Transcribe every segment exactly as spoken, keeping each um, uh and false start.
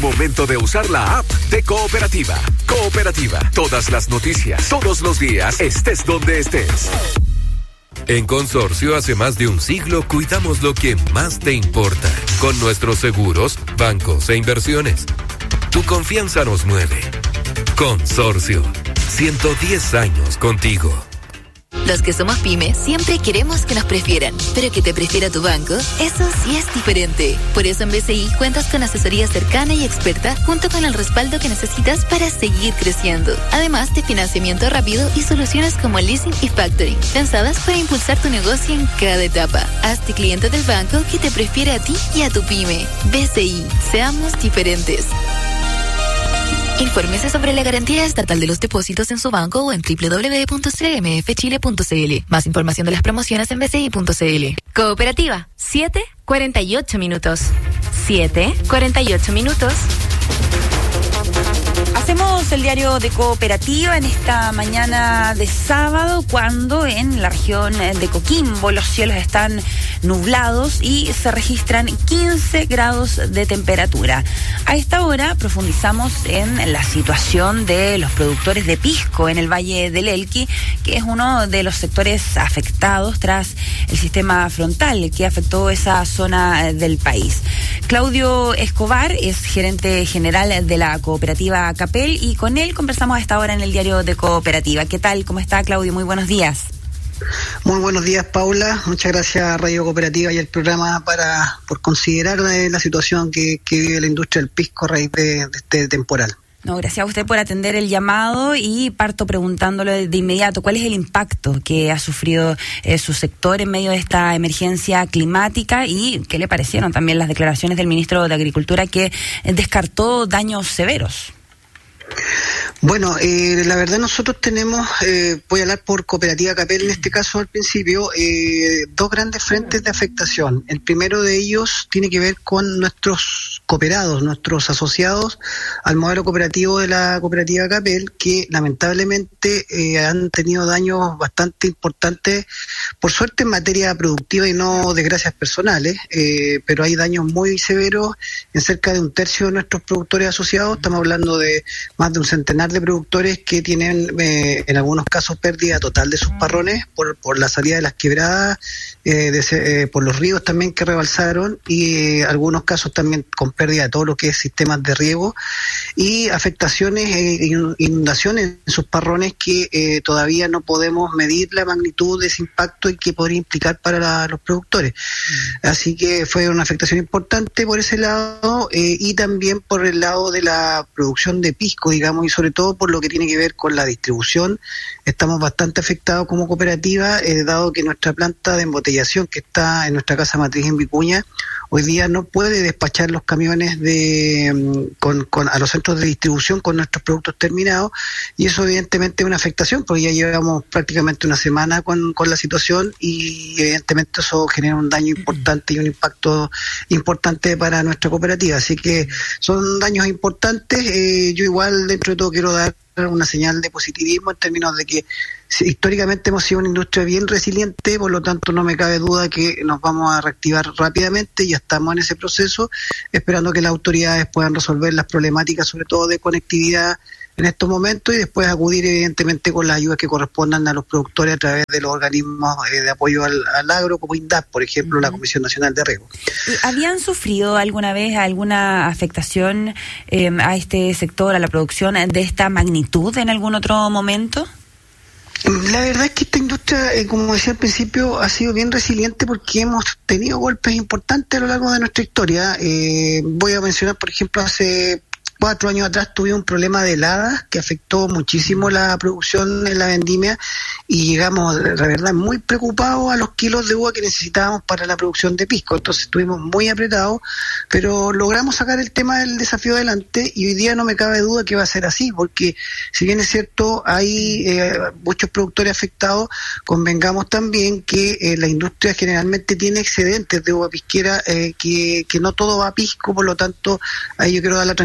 momento de usar la app de Cooperativa. Cooperativa, todas las noticias, todos los días, estés donde estés. En Consorcio, hace más de un siglo, cuidamos lo que más te importa. Con nuestros seguros, bancos e inversiones. Tu confianza nos mueve. Consorcio, ciento diez años contigo. Los que somos pyme siempre queremos que nos prefieran, pero que te prefiera tu banco, eso sí es diferente. Por eso en B C I cuentas con asesoría cercana y experta, junto con el respaldo que necesitas para seguir creciendo. Además de financiamiento rápido y soluciones como leasing y factoring, pensadas para impulsar tu negocio en cada etapa. Hazte cliente del banco que te prefiere a ti y a tu pyme. B C I, seamos diferentes. Infórmese sobre la garantía estatal de los depósitos en su banco o en doble u doble u doble u punto c m f chile punto c l. Más información de las promociones en b c i punto c l. Cooperativa, siete cuarenta y ocho minutos. siete cuarenta y ocho minutos. Hacemos el diario de Cooperativa en esta mañana de sábado, cuando en la región de Coquimbo los cielos están nublados y se registran quince grados de temperatura. A esta hora profundizamos en la situación de los productores de pisco en el Valle del Elqui, que es uno de los sectores afectados tras el sistema frontal que afectó esa zona del país. Claudio Escobar es gerente general de la cooperativa Capel y con él conversamos a esta hora en el diario de Cooperativa. ¿Qué tal? ¿Cómo está, Claudio? Muy buenos días. Muy buenos días, Paula. Muchas gracias a Radio Cooperativa y el programa para por considerar eh, la situación que, que vive la industria del pisco a raíz de, de este temporal. No, gracias a usted por atender el llamado y parto preguntándole de inmediato cuál es el impacto que ha sufrido eh, su sector en medio de esta emergencia climática y qué le parecieron también las declaraciones del ministro de Agricultura, que eh, descartó daños severos. Bueno, eh, la verdad nosotros tenemos, eh, voy a hablar por Cooperativa Capel en este caso al principio, eh, dos grandes frentes de afectación. El primero de ellos tiene que ver con nuestros cooperados, nuestros asociados al modelo cooperativo de la Cooperativa Capel, que lamentablemente eh, han tenido daños bastante importantes, por suerte en materia productiva y no desgracias personales, eh, pero hay daños muy severos en cerca de un tercio de nuestros productores asociados. Estamos hablando de más de un centenar de productores que tienen eh, en algunos casos pérdida total de sus parrones por, por la salida de las quebradas, eh, de, eh, por los ríos también que rebalsaron y eh, algunos casos también con pérdida de todo lo que es sistemas de riego y afectaciones e eh, inundaciones en sus parrones que eh, todavía no podemos medir la magnitud de ese impacto y que podría implicar para la, los productores. Mm. Así que fue una afectación importante por ese lado eh, y también por el lado de la producción de pisco, digamos, y sobre todo por lo que tiene que ver con la distribución. Estamos bastante afectados como cooperativa, eh, dado que nuestra planta de embotellación, que está en nuestra casa matriz en Vicuña, hoy día no puede despachar los camiones de con, con a los centros de distribución con nuestros productos terminados, y eso evidentemente es una afectación, porque ya llevamos prácticamente una semana con, con la situación y evidentemente eso genera un daño importante y un impacto importante para nuestra cooperativa. Así que son daños importantes. Eh, yo igual dentro de todo quiero dar una señal de positivismo en términos de que históricamente hemos sido una industria bien resiliente, por lo tanto no me cabe duda que nos vamos a reactivar rápidamente. Ya estamos en ese proceso, esperando que las autoridades puedan resolver las problemáticas, sobre todo de conectividad en estos momentos, y después acudir evidentemente con las ayudas que correspondan a los productores a través de los organismos eh, de apoyo al, al agro, como INDAP, por ejemplo, uh-huh. la Comisión Nacional de Riego. ¿Habían sufrido alguna vez alguna afectación eh, a este sector, a la producción de esta magnitud en algún otro momento? La verdad es que esta industria, eh, como decía al principio, ha sido bien resiliente porque hemos tenido golpes importantes a lo largo de nuestra historia. Eh, voy a mencionar, por ejemplo, hace cuatro años atrás tuvimos un problema de heladas que afectó muchísimo la producción en la vendimia y llegamos, la verdad, muy preocupados a los kilos de uva que necesitábamos para la producción de pisco. Entonces estuvimos muy apretados, pero logramos sacar el tema del desafío adelante y hoy día no me cabe duda que va a ser así, porque si bien es cierto hay eh, muchos productores afectados, convengamos también que eh, la industria generalmente tiene excedentes de uva pisquera, eh, que, que no todo va a pisco, por lo tanto ahí yo quiero dar la tranquilidad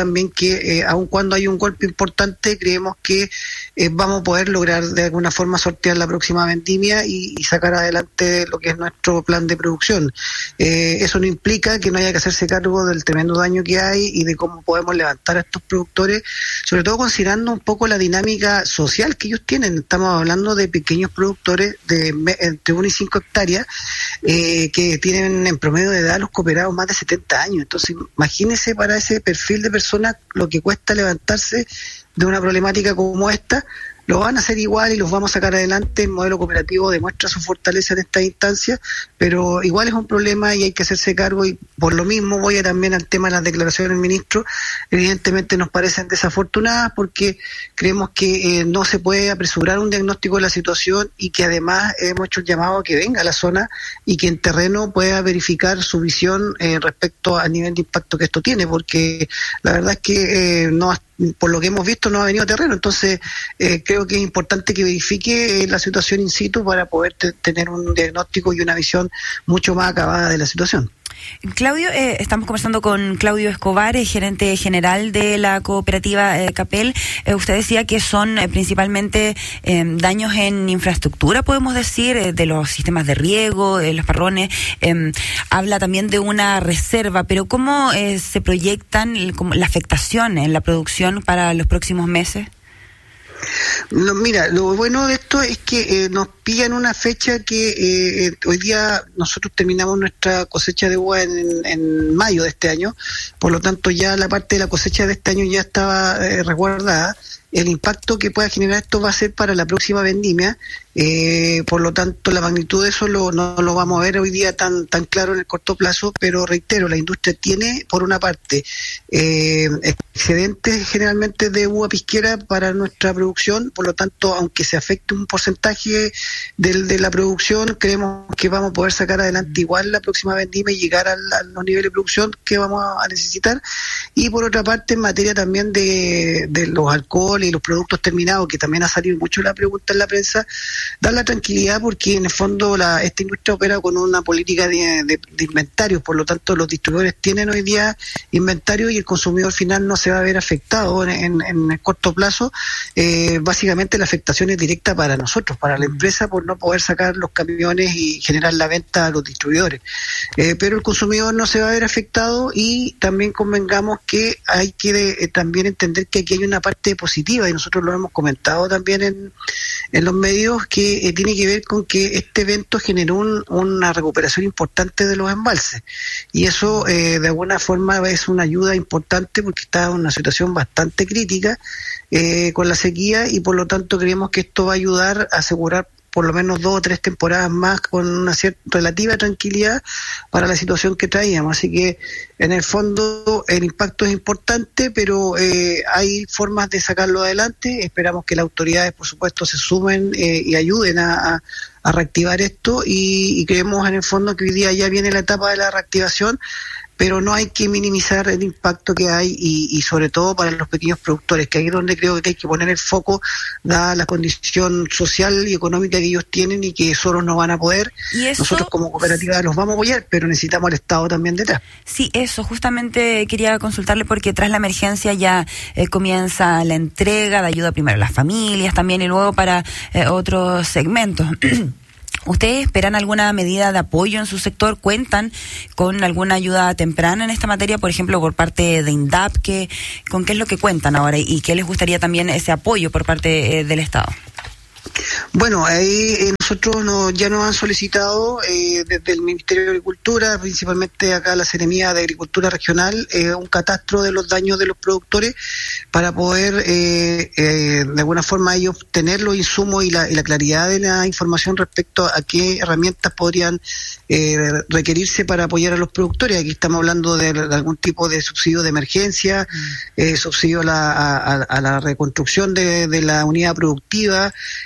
también que eh, aun cuando hay un golpe importante, creemos que eh, vamos a poder lograr de alguna forma sortear la próxima vendimia y, y sacar adelante lo que es nuestro plan de producción. Eh, eso no implica que no haya que hacerse cargo del tremendo daño que hay y de cómo podemos levantar a estos productores, sobre todo considerando un poco la dinámica social que ellos tienen. Estamos hablando de pequeños productores de me, entre uno y cinco hectáreas eh, que tienen en promedio de edad los cooperados más de setenta años. Entonces, imagínense para ese perfil de personas lo que cuesta levantarse de una problemática como esta. Lo van a hacer igual y los vamos a sacar adelante. El modelo cooperativo demuestra su fortaleza en esta instancia, pero igual es un problema y hay que hacerse cargo, y por lo mismo voy a también al tema de las declaraciones del ministro. Evidentemente nos parecen desafortunadas porque creemos que eh, no se puede apresurar un diagnóstico de la situación y que además hemos hecho el llamado a que venga a la zona y que en terreno pueda verificar su visión eh, respecto al nivel de impacto que esto tiene, porque la verdad es que eh, no por lo que hemos visto no ha venido a terreno. Entonces eh, creo que es importante que verifique eh, la situación in situ para poder te- tener un diagnóstico y una visión mucho más acabada de la situación. Claudio, eh, estamos conversando con Claudio Escobar, eh, gerente general de la cooperativa eh, Capel. Eh, usted decía que son eh, principalmente eh, daños en infraestructura, podemos decir, eh, de los sistemas de riego, de los parrones. Eh, habla también de una reserva, pero ¿cómo eh, se proyectan el, como, la afectación en la producción para los próximos meses? No, mira, lo bueno de esto es que eh, nos pillan una fecha que eh, eh, hoy día nosotros terminamos nuestra cosecha de uva en, en mayo de este año, por lo tanto ya la parte de la cosecha de este año ya estaba eh, resguardada. El impacto que pueda generar esto va a ser para la próxima vendimia, eh, por lo tanto la magnitud de eso lo, no lo vamos a ver hoy día tan tan claro en el corto plazo, pero reitero, la industria tiene por una parte eh, excedentes generalmente de uva pisquera para nuestra producción, por lo tanto aunque se afecte un porcentaje del, de la producción, creemos que vamos a poder sacar adelante igual la próxima vendimia y llegar al, a los niveles de producción que vamos a necesitar. Y por otra parte, en materia también de, de los alcoholes y los productos terminados, que también ha salido mucho la pregunta en la prensa, dar la tranquilidad porque en el fondo la, esta industria opera con una política de, de, de inventarios, por lo tanto los distribuidores tienen hoy día inventario y el consumidor final no se va a ver afectado en, en, en el corto plazo. Eh, básicamente la afectación es directa para nosotros, para la empresa, por no poder sacar los camiones y generar la venta a los distribuidores. Eh, pero el consumidor no se va a ver afectado y también convengamos que hay que eh, también entender que aquí hay una parte positiva y nosotros lo hemos comentado también en, en los medios, que eh, tiene que ver con que este evento generó un, una recuperación importante de los embalses y eso eh, de alguna forma es una ayuda importante porque está en una situación bastante crítica eh, con la sequía y por lo tanto creemos que esto va a ayudar a asegurar por lo menos dos o tres temporadas más con una cierta relativa tranquilidad para la situación que traíamos. Así que en el fondo el impacto es importante, pero eh, hay formas de sacarlo adelante. Esperamos que las autoridades, por supuesto, se sumen eh, y ayuden a, a, a reactivar esto y, y creemos en el fondo que hoy día ya viene la etapa de la reactivación, pero no hay que minimizar el impacto que hay y, y sobre todo para los pequeños productores, que ahí es donde creo que hay que poner el foco, dada la condición social y económica que ellos tienen y que solos no van a poder. ¿Y eso? Nosotros como cooperativa los vamos a apoyar, pero necesitamos al Estado también detrás. Sí, eso, justamente quería consultarle porque tras la emergencia ya eh, comienza la entrega de ayuda primero a las familias también y luego para eh, otros segmentos. ¿Ustedes esperan alguna medida de apoyo en su sector? ¿Cuentan con alguna ayuda temprana en esta materia, por ejemplo, por parte de INDAP? ¿Qué, ¿Con qué es lo que cuentan ahora? ¿Y qué les gustaría también ese apoyo por parte eh, del Estado? Bueno, ahí eh, nosotros no, ya nos han solicitado eh, desde el Ministerio de Agricultura, principalmente acá la Seremía de Agricultura Regional, eh, un catastro de los daños de los productores para poder eh, eh, de alguna forma ellos tener los insumos y la, y la claridad de la información respecto a qué herramientas podrían eh, requerirse para apoyar a los productores. Aquí estamos hablando de, de algún tipo de subsidio de emergencia, mm. eh, subsidio a la, a, a la reconstrucción de, de la unidad productiva,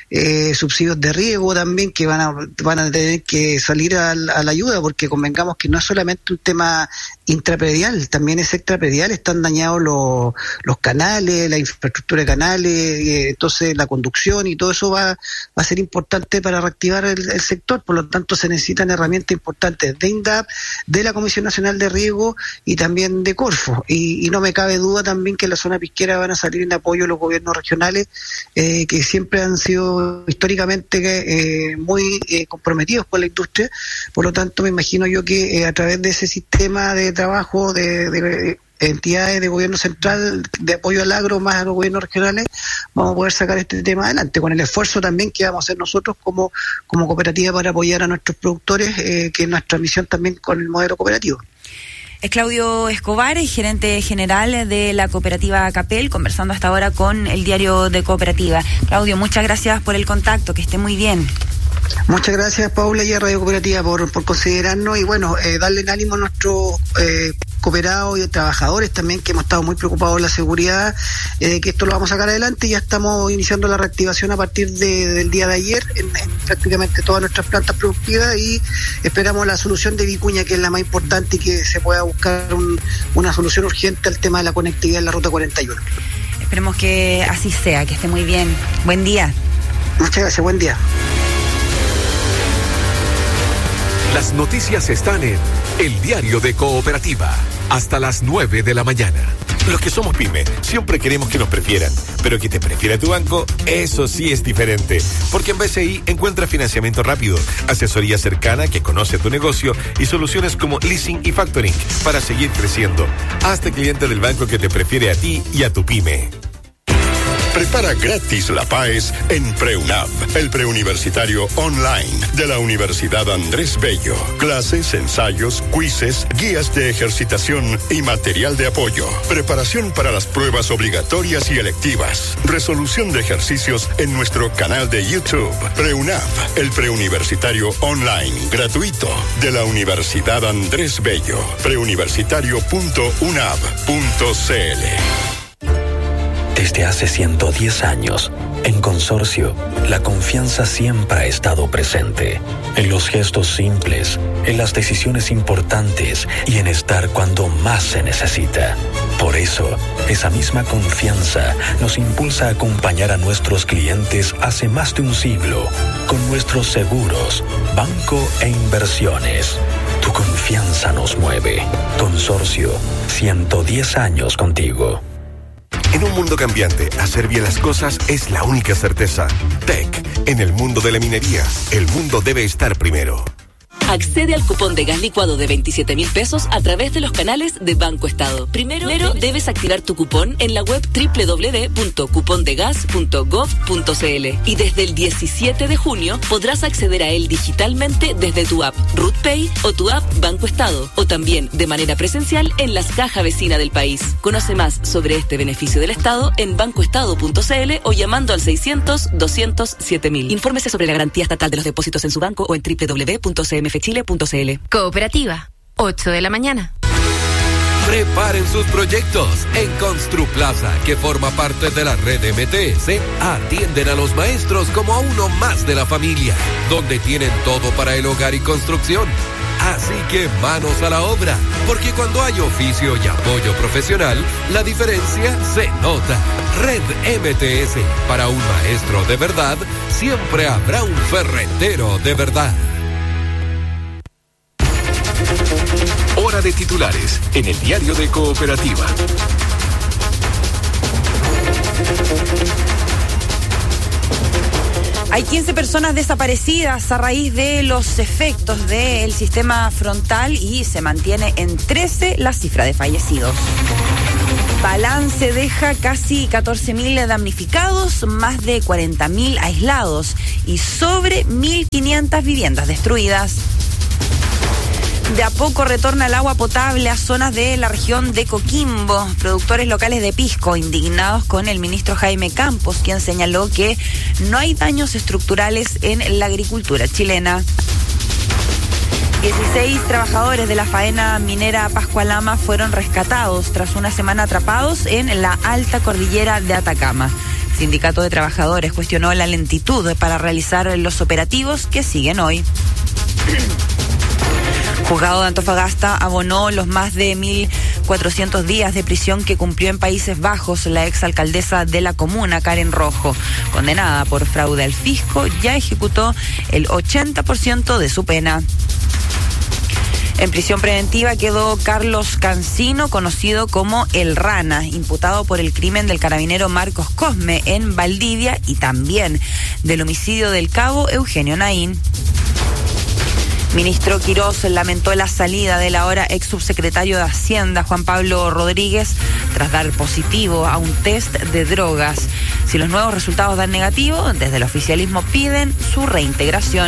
eh, subsidios de riego también que van a, van a tener que salir a, a la ayuda, porque convengamos que no es solamente un tema intrapredial, también es extrapredial, están dañados los, los canales, la infraestructura de canales, eh, entonces la conducción y todo eso va, va a ser importante para reactivar el, el sector, por lo tanto se necesitan herramientas importantes de INDAP, de la Comisión Nacional de Riego y también de Corfo, y, y no me cabe duda también que en la zona pisquera van a salir en apoyo los gobiernos regionales, eh, que siempre han sido históricamente eh, muy eh, comprometidos con la industria, por lo tanto me imagino yo que eh, a través de ese sistema de trabajo de, de entidades de gobierno central de apoyo al agro más a los gobiernos regionales, vamos a poder sacar este tema adelante, con el esfuerzo también que vamos a hacer nosotros como, como cooperativa para apoyar a nuestros productores, eh, que es nuestra misión también con el modelo cooperativo. Es Claudio Escobar, gerente general de la cooperativa Capel, conversando hasta ahora con el diario de Cooperativa. Claudio, muchas gracias por el contacto, que esté muy bien. Muchas gracias, Paula, y a Radio Cooperativa por, por considerarnos y bueno, eh, darle el ánimo a nuestros eh, cooperados y trabajadores también, que hemos estado muy preocupados de la seguridad, eh, que esto lo vamos a sacar adelante. Ya estamos iniciando la reactivación a partir de, del día de ayer en, en prácticamente todas nuestras plantas productivas, y esperamos la solución de Vicuña, que es la más importante, y que se pueda buscar un, una solución urgente al tema de la conectividad en la ruta cuarenta y uno. Esperemos que así sea, que esté muy bien. Buen día. Muchas gracias, buen día. Las noticias están en El Diario de Cooperativa, hasta las nueve de la mañana. Los que somos pyme siempre queremos que nos prefieran, pero que te prefiera tu banco, eso sí es diferente. Porque en B C I encuentras financiamiento rápido, asesoría cercana que conoce tu negocio y soluciones como leasing y factoring para seguir creciendo. Hazte cliente del banco que te prefiere a ti y a tu pyme. Prepara gratis la PAES en PreUNAV, el preuniversitario online de la Universidad Andrés Bello. Clases, ensayos, quizzes, guías de ejercitación y material de apoyo. Preparación para las pruebas obligatorias y electivas. Resolución de ejercicios en nuestro canal de YouTube. PreUNAV, el preuniversitario online gratuito de la Universidad Andrés Bello. preuniversitario punto unav punto c l. Desde hace ciento diez años, en Consorcio, la confianza siempre ha estado presente. En los gestos simples, en las decisiones importantes y en estar cuando más se necesita. Por eso, esa misma confianza nos impulsa a acompañar a nuestros clientes hace más de un siglo con nuestros seguros, banco e inversiones. Tu confianza nos mueve. Consorcio, ciento diez años contigo. En un mundo cambiante, hacer bien las cosas es la única certeza. T E C, en el mundo de la minería, el mundo debe estar primero. Accede al cupón de gas licuado de veintisiete mil pesos a través de los canales de Banco Estado. Primero, Primero debes activar tu cupón en la web doble u doble u doble u punto cupondegas punto gov punto c l y desde el diecisiete de junio podrás acceder a él digitalmente desde tu app RutPay o tu app Banco Estado, o también de manera presencial en las cajas vecinas del país. Conoce más sobre este beneficio del Estado en bancoestado punto c l o llamando al seiscientos, doscientos, siete mil. Infórmese sobre la garantía estatal de los depósitos en su banco o en doble u doble u doble u punto c m f chile punto c l. Cooperativa, ocho de la mañana. Preparen sus proyectos. En Construplaza, que forma parte de la red M T S, atienden a los maestros como a uno más de la familia, donde tienen todo para el hogar y construcción. Así que manos a la obra, porque cuando hay oficio y apoyo profesional, la diferencia se nota. Red M T S, para un maestro de verdad, siempre habrá un ferretero de verdad. Hora de titulares en el Diario de Cooperativa. Hay quince personas desaparecidas a raíz de los efectos del sistema frontal y se mantiene en trece la cifra de fallecidos. Balance deja casi catorce mil damnificados, más de cuarenta mil aislados y sobre mil quinientas viviendas destruidas. De a poco retorna el agua potable a zonas de la región de Coquimbo. Productores locales de pisco indignados con el ministro Jaime Campos, quien señaló que no hay daños estructurales en la agricultura chilena. dieciséis trabajadores de la faena minera Pascualama fueron rescatados tras una semana atrapados en la alta cordillera de Atacama. Sindicato de Trabajadores cuestionó la lentitud para realizar los operativos que siguen hoy. Juzgado de Antofagasta abonó los más de mil cuatrocientos días de prisión que cumplió en Países Bajos la exalcaldesa de la comuna, Karen Rojo. Condenada por fraude al fisco, ya ejecutó el ochenta por ciento de su pena. En prisión preventiva quedó Carlos Cancino, conocido como El Rana, imputado por el crimen del carabinero Marcos Cosme en Valdivia y también del homicidio del cabo Eugenio Naín. Ministro Quirós lamentó la salida del ahora ex subsecretario de Hacienda, Juan Pablo Rodríguez, tras dar positivo a un test de drogas. Si los nuevos resultados dan negativo, desde el oficialismo piden su reintegración.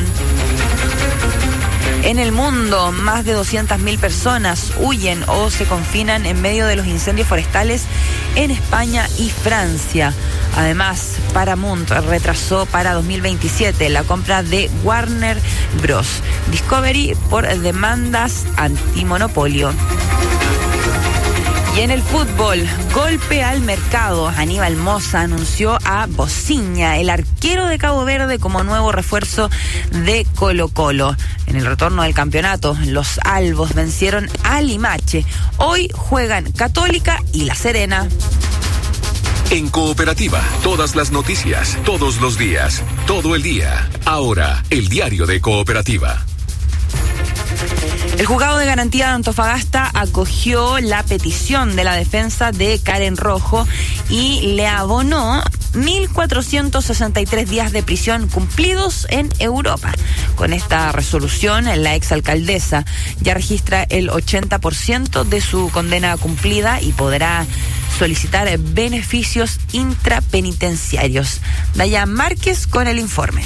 En el mundo, más de doscientas mil personas huyen o se confinan en medio de los incendios forestales en España y Francia. Además, Paramount retrasó para dos mil veintisiete la compra de Warner Bros. Discovery por demandas antimonopolio. Y en el fútbol, golpe al mercado. Aníbal Mosa anunció a Bociña, el arquero de Cabo Verde, como nuevo refuerzo de Colo-Colo. En el retorno del campeonato, los albos vencieron a Limache. Hoy juegan Católica y La Serena. En Cooperativa, todas las noticias, todos los días, todo el día. Ahora, el diario de Cooperativa. El Juzgado de Garantía de Antofagasta acogió la petición de la defensa de Karen Rojo y le abonó mil cuatrocientos sesenta y tres días de prisión cumplidos en Europa. Con esta resolución, la exalcaldesa ya registra el ochenta por ciento de su condena cumplida y podrá solicitar beneficios intrapenitenciarios. Dayan Márquez con el informe.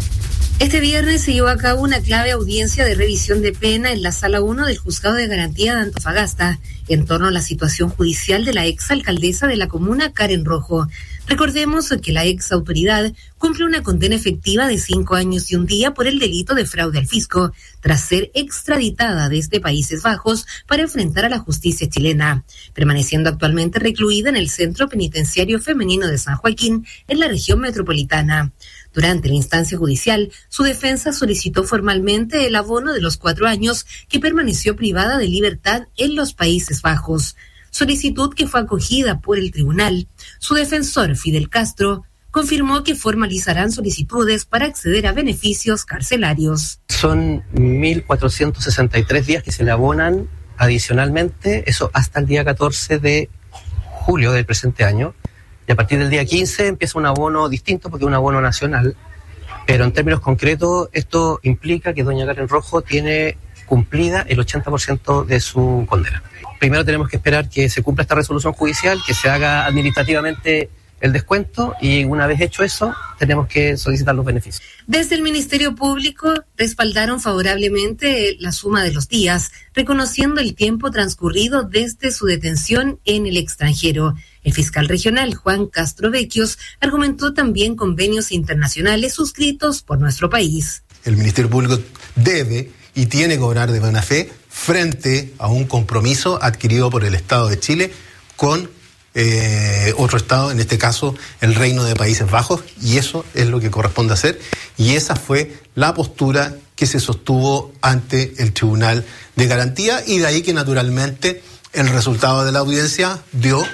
Este viernes se llevó a cabo una clave audiencia de revisión de pena en la Sala uno del Juzgado de Garantía de Antofagasta en torno a la situación judicial de la exalcaldesa de la comuna, Karen Rojo. Recordemos que la ex autoridad cumple una condena efectiva de cinco años y un día por el delito de fraude al fisco, tras ser extraditada desde Países Bajos para enfrentar a la justicia chilena, permaneciendo actualmente recluida en el Centro Penitenciario Femenino de San Joaquín, en la región metropolitana. Durante la instancia judicial, su defensa solicitó formalmente el abono de los cuatro años que permaneció privada de libertad en los Países Bajos, solicitud que fue acogida por el tribunal. Su defensor, Fidel Castro, confirmó que formalizarán solicitudes para acceder a beneficios carcelarios. Son mil cuatrocientos sesenta y tres días que se le abonan adicionalmente, eso hasta el día catorce de julio del presente año. Y a partir del día quince empieza un abono distinto porque es un abono nacional, pero en términos concretos esto implica que doña Karen Rojo tiene cumplida el ochenta por ciento de su condena. Primero tenemos que esperar que se cumpla esta resolución judicial, que se haga administrativamente el descuento y una vez hecho eso tenemos que solicitar los beneficios. Desde el Ministerio Público respaldaron favorablemente la suma de los días, reconociendo el tiempo transcurrido desde su detención en el extranjero. El fiscal regional Juan Castro Vecchios argumentó también convenios internacionales suscritos por nuestro país. El Ministerio Público debe y tiene que obrar de buena fe frente a un compromiso adquirido por el Estado de Chile con eh, otro Estado, en este caso el Reino de Países Bajos, y eso es lo que corresponde hacer, y esa fue la postura que se sostuvo ante el Tribunal de Garantía, y de ahí que naturalmente el resultado de la audiencia dio,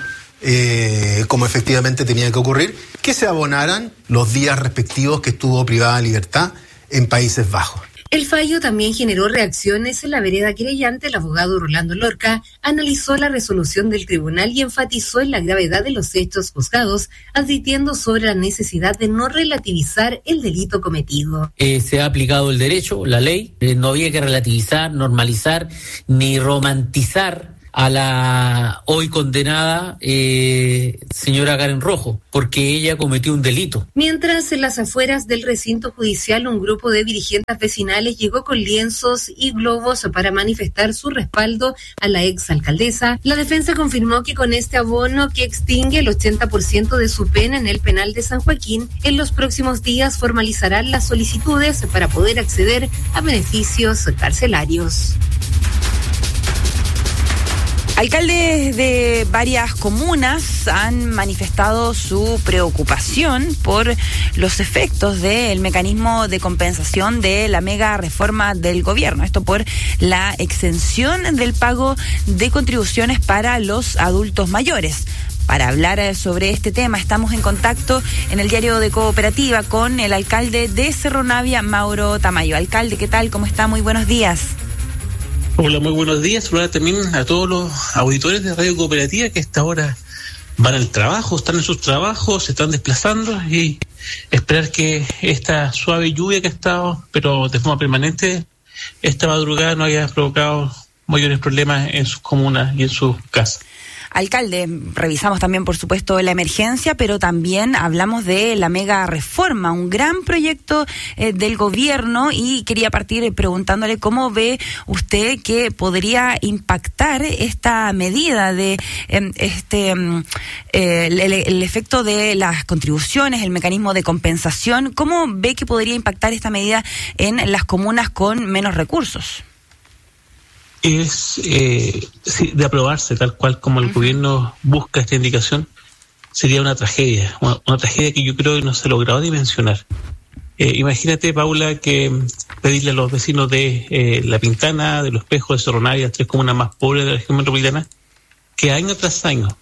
eh, como efectivamente tenía que ocurrir, que se abonaran los días respectivos que estuvo privada de libertad en Países Bajos. El fallo también generó reacciones en la vereda querellante. El abogado Rolando Lorca analizó la resolución del tribunal y enfatizó en la gravedad de los hechos juzgados, advirtiendo sobre la necesidad de no relativizar el delito cometido. Eh, se ha aplicado el derecho, la ley, eh, no había que relativizar, normalizar, ni romantizar a la hoy condenada eh, señora Karen Rojo, porque ella cometió un delito. Mientras en las afueras del recinto judicial un grupo de dirigentes vecinales llegó con lienzos y globos para manifestar su respaldo a la exalcaldesa, la defensa confirmó que con este abono que extingue el ochenta por ciento de su pena en el penal de San Joaquín, en los próximos días formalizarán las solicitudes para poder acceder a beneficios carcelarios. Alcaldes de varias comunas han manifestado su preocupación por los efectos del mecanismo de compensación de la mega reforma del gobierno. Esto por la exención del pago de contribuciones para los adultos mayores. Para hablar sobre este tema estamos en contacto en el diario de Cooperativa con el alcalde de Cerro Navia, Mauro Tamayo. Alcalde, ¿qué tal? ¿Cómo está? Muy buenos días. Hola, muy buenos días. Saludar también a todos los auditores de Radio Cooperativa que a esta hora van al trabajo, están en sus trabajos, se están desplazando y esperar que esta suave lluvia que ha estado, pero de forma permanente, esta madrugada no haya provocado mayores problemas en sus comunas y en sus casas. Alcalde, revisamos también, por supuesto, la emergencia, pero también hablamos de la mega reforma, un gran proyecto eh, del gobierno, y quería partir preguntándole cómo ve usted que podría impactar esta medida de eh, este eh, el, el efecto de las contribuciones, el mecanismo de compensación. ¿Cómo ve que podría impactar esta medida en las comunas con menos recursos? Es eh, sí, de aprobarse tal cual como el uh-huh. gobierno busca esta indicación, sería una tragedia, una, una tragedia que yo creo que no se ha logrado dimensionar. Eh, imagínate, Paula, que pedirle a los vecinos de eh, La Pintana, de Los Espejos, de Cerro Navia, tres comunas más pobres de la región metropolitana, que año tras año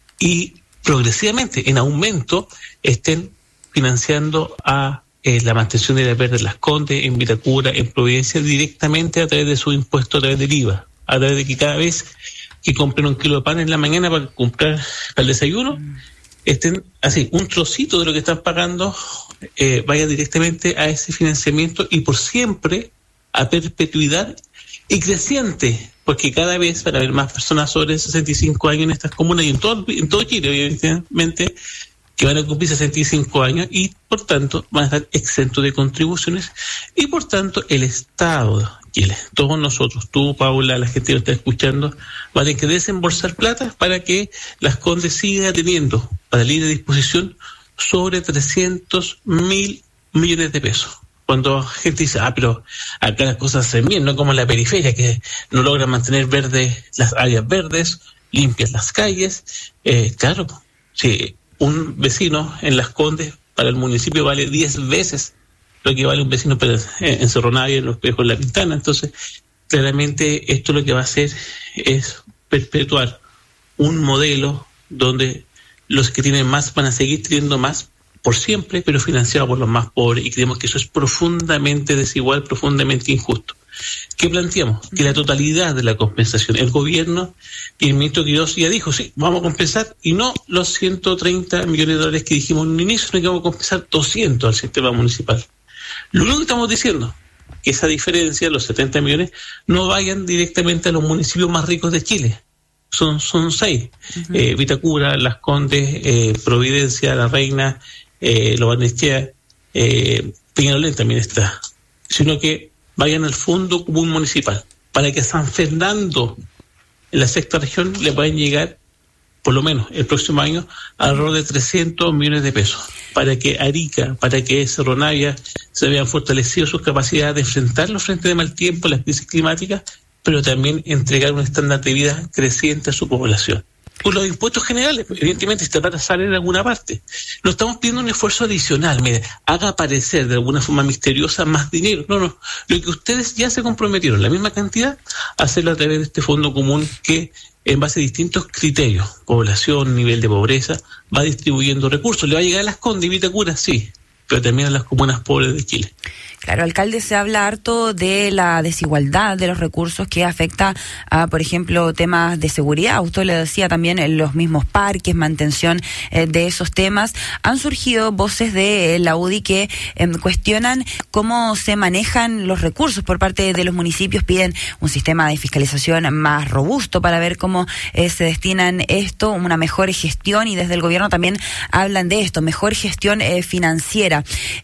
y progresivamente en aumento estén financiando a Eh, la mantención de la verde en Las Condes, en Vitacura, en Providencia, directamente a través de su impuesto, a través del I V A, a través de que cada vez que compren un kilo de pan en la mañana para comprar para el desayuno, estén así, un trocito de lo que están pagando eh, vaya directamente a ese financiamiento y por siempre a perpetuidad y creciente, porque cada vez van a haber más personas sobre sesenta y cinco años en estas comunas y en todo, en todo Chile, evidentemente, que van a cumplir sesenta y cinco años y, por tanto, van a estar exentos de contribuciones y, por tanto, el Estado de Chile, todos nosotros, tú, Paula, la gente que lo está escuchando, van a tener que desembolsar plata para que Las Condes siga teniendo para libre disposición sobre trescientos mil millones de pesos. Cuando la gente dice, ah, pero acá las cosas se ven bien, no como en la periferia, que no logran mantener verdes las áreas verdes, limpias las calles, eh, claro, sí. Un vecino en Las Condes para el municipio vale diez veces lo que vale un vecino en Cerro Navia, en Los Espejos, en La Pintana. Entonces, claramente esto lo que va a hacer es perpetuar un modelo donde los que tienen más van a seguir teniendo más por siempre, pero financiado por los más pobres, y creemos que eso es profundamente desigual, profundamente injusto. ¿Qué planteamos? Que la totalidad de la compensación, el gobierno y el ministro Quiroz ya dijo, sí, vamos a compensar, y no los ciento treinta millones de dólares que dijimos en un inicio, sino que vamos a compensar doscientos al sistema municipal. Lo único que estamos diciendo, que esa diferencia, los setenta millones, no vayan directamente a los municipios más ricos de Chile. Son, son seis. Uh-huh. eh, Vitacura, Las Condes, eh, Providencia, La Reina, eh, Lo Barnechea, eh, Peñalolén también está. Sino que vayan al Fondo Común Municipal, para que a San Fernando, en la sexta región, le puedan llegar, por lo menos el próximo año, alrededor de trescientos millones de pesos, para que Arica, para que Cerro Navia se vean fortalecidos sus capacidades de enfrentar los frentes de mal tiempo, las crisis climáticas, pero también entregar un estándar de vida creciente a su población. Con los impuestos generales, evidentemente esta plata sale en alguna parte. No estamos pidiendo un esfuerzo adicional, mire, haga aparecer de alguna forma misteriosa más dinero. No, no, lo que ustedes ya se comprometieron, la misma cantidad, a hacerlo a través de este fondo común que, en base a distintos criterios, población, nivel de pobreza, va distribuyendo recursos. ¿Le va a llegar a Las Condes y Vitacura? Sí, pero también a las comunas pobres de Chile. Claro, alcalde, se habla harto de la desigualdad de los recursos que afecta a, por ejemplo, temas de seguridad. Usted le decía también en los mismos parques, mantención eh, de esos temas. Han surgido voces de eh, la U D I que eh, cuestionan cómo se manejan los recursos por parte de los municipios. Piden un sistema de fiscalización más robusto para ver cómo eh, se destinan esto, una mejor gestión, y desde el gobierno también hablan de esto, mejor gestión eh, financiera.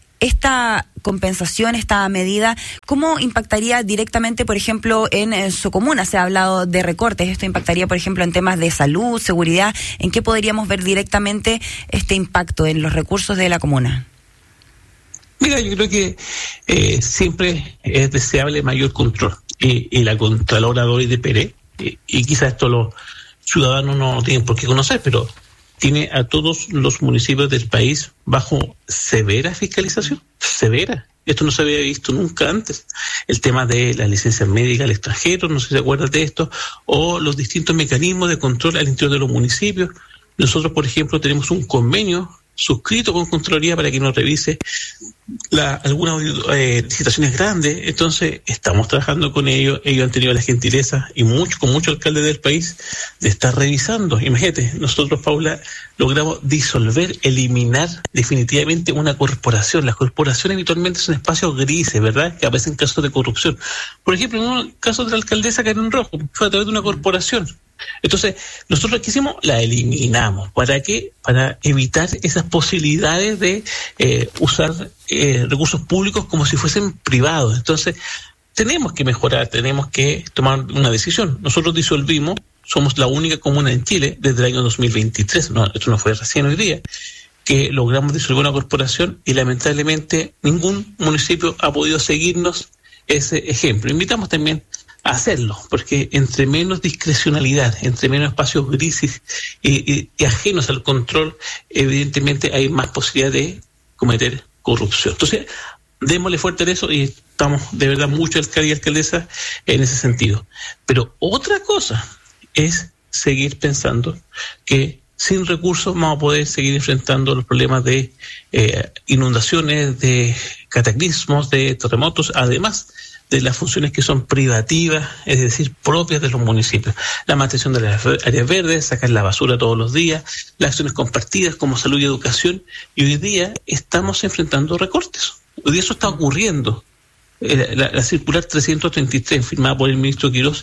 Esta compensación, esta medida, ¿cómo impactaría directamente, por ejemplo, en, en su comuna? Se ha hablado de recortes. ¿Esto impactaría, por ejemplo, en temas de salud, seguridad? ¿En qué podríamos ver directamente este impacto en los recursos de la comuna? Mira, yo creo que eh, siempre es deseable mayor control. Y, y la Contralora Doris de Pérez, y, y quizás esto lo, ciudadanos no tienen por qué conocer, pero tiene a todos los municipios del país bajo severa fiscalización, severa. Esto no se había visto nunca antes. El tema de la licencia médica al extranjero, no sé si se acuerdan de esto, o los distintos mecanismos de control al interior de los municipios. Nosotros, por ejemplo, tenemos un convenio suscrito con Contraloría para que nos revise la, algunas eh, licitaciones grandes. Entonces estamos trabajando con ellos. Ellos han tenido la gentileza y mucho con muchos alcaldes del país de estar revisando. Imagínate, nosotros, Paula, logramos disolver, eliminar definitivamente una corporación. Las corporaciones habitualmente son espacios grises, ¿verdad?, que aparecen casos de corrupción. Por ejemplo, en un caso de la alcaldesa Karen Rojo, fue a través de una corporación. Entonces, nosotros que hicimos, la eliminamos. ¿Para qué? Para evitar esas posibilidades de eh, usar eh, recursos públicos como si fuesen privados. Entonces, tenemos que mejorar, tenemos que tomar una decisión. Nosotros disolvimos, somos la única comuna en Chile desde el año dos mil veintitrés, no, esto no fue recién hoy día, que logramos disolver una corporación y lamentablemente ningún municipio ha podido seguirnos ese ejemplo. Invitamos también a hacerlo, porque entre menos discrecionalidad, entre menos espacios grises y, y, y ajenos al control, evidentemente hay más posibilidad de cometer corrupción. Entonces, démosle fuerte a eso y estamos de verdad mucho alcalde y alcaldesa en ese sentido. Pero otra cosa es seguir pensando que sin recursos vamos a poder seguir enfrentando los problemas de eh, inundaciones, de cataclismos, de terremotos, además de las funciones que son privativas, es decir, propias de los municipios. La mantención de las áreas verdes, sacar la basura todos los días, las acciones compartidas como salud y educación, y hoy día estamos enfrentando recortes. Hoy día eso está ocurriendo. La, la circular trescientos treinta y tres, firmada por el ministro Quirós,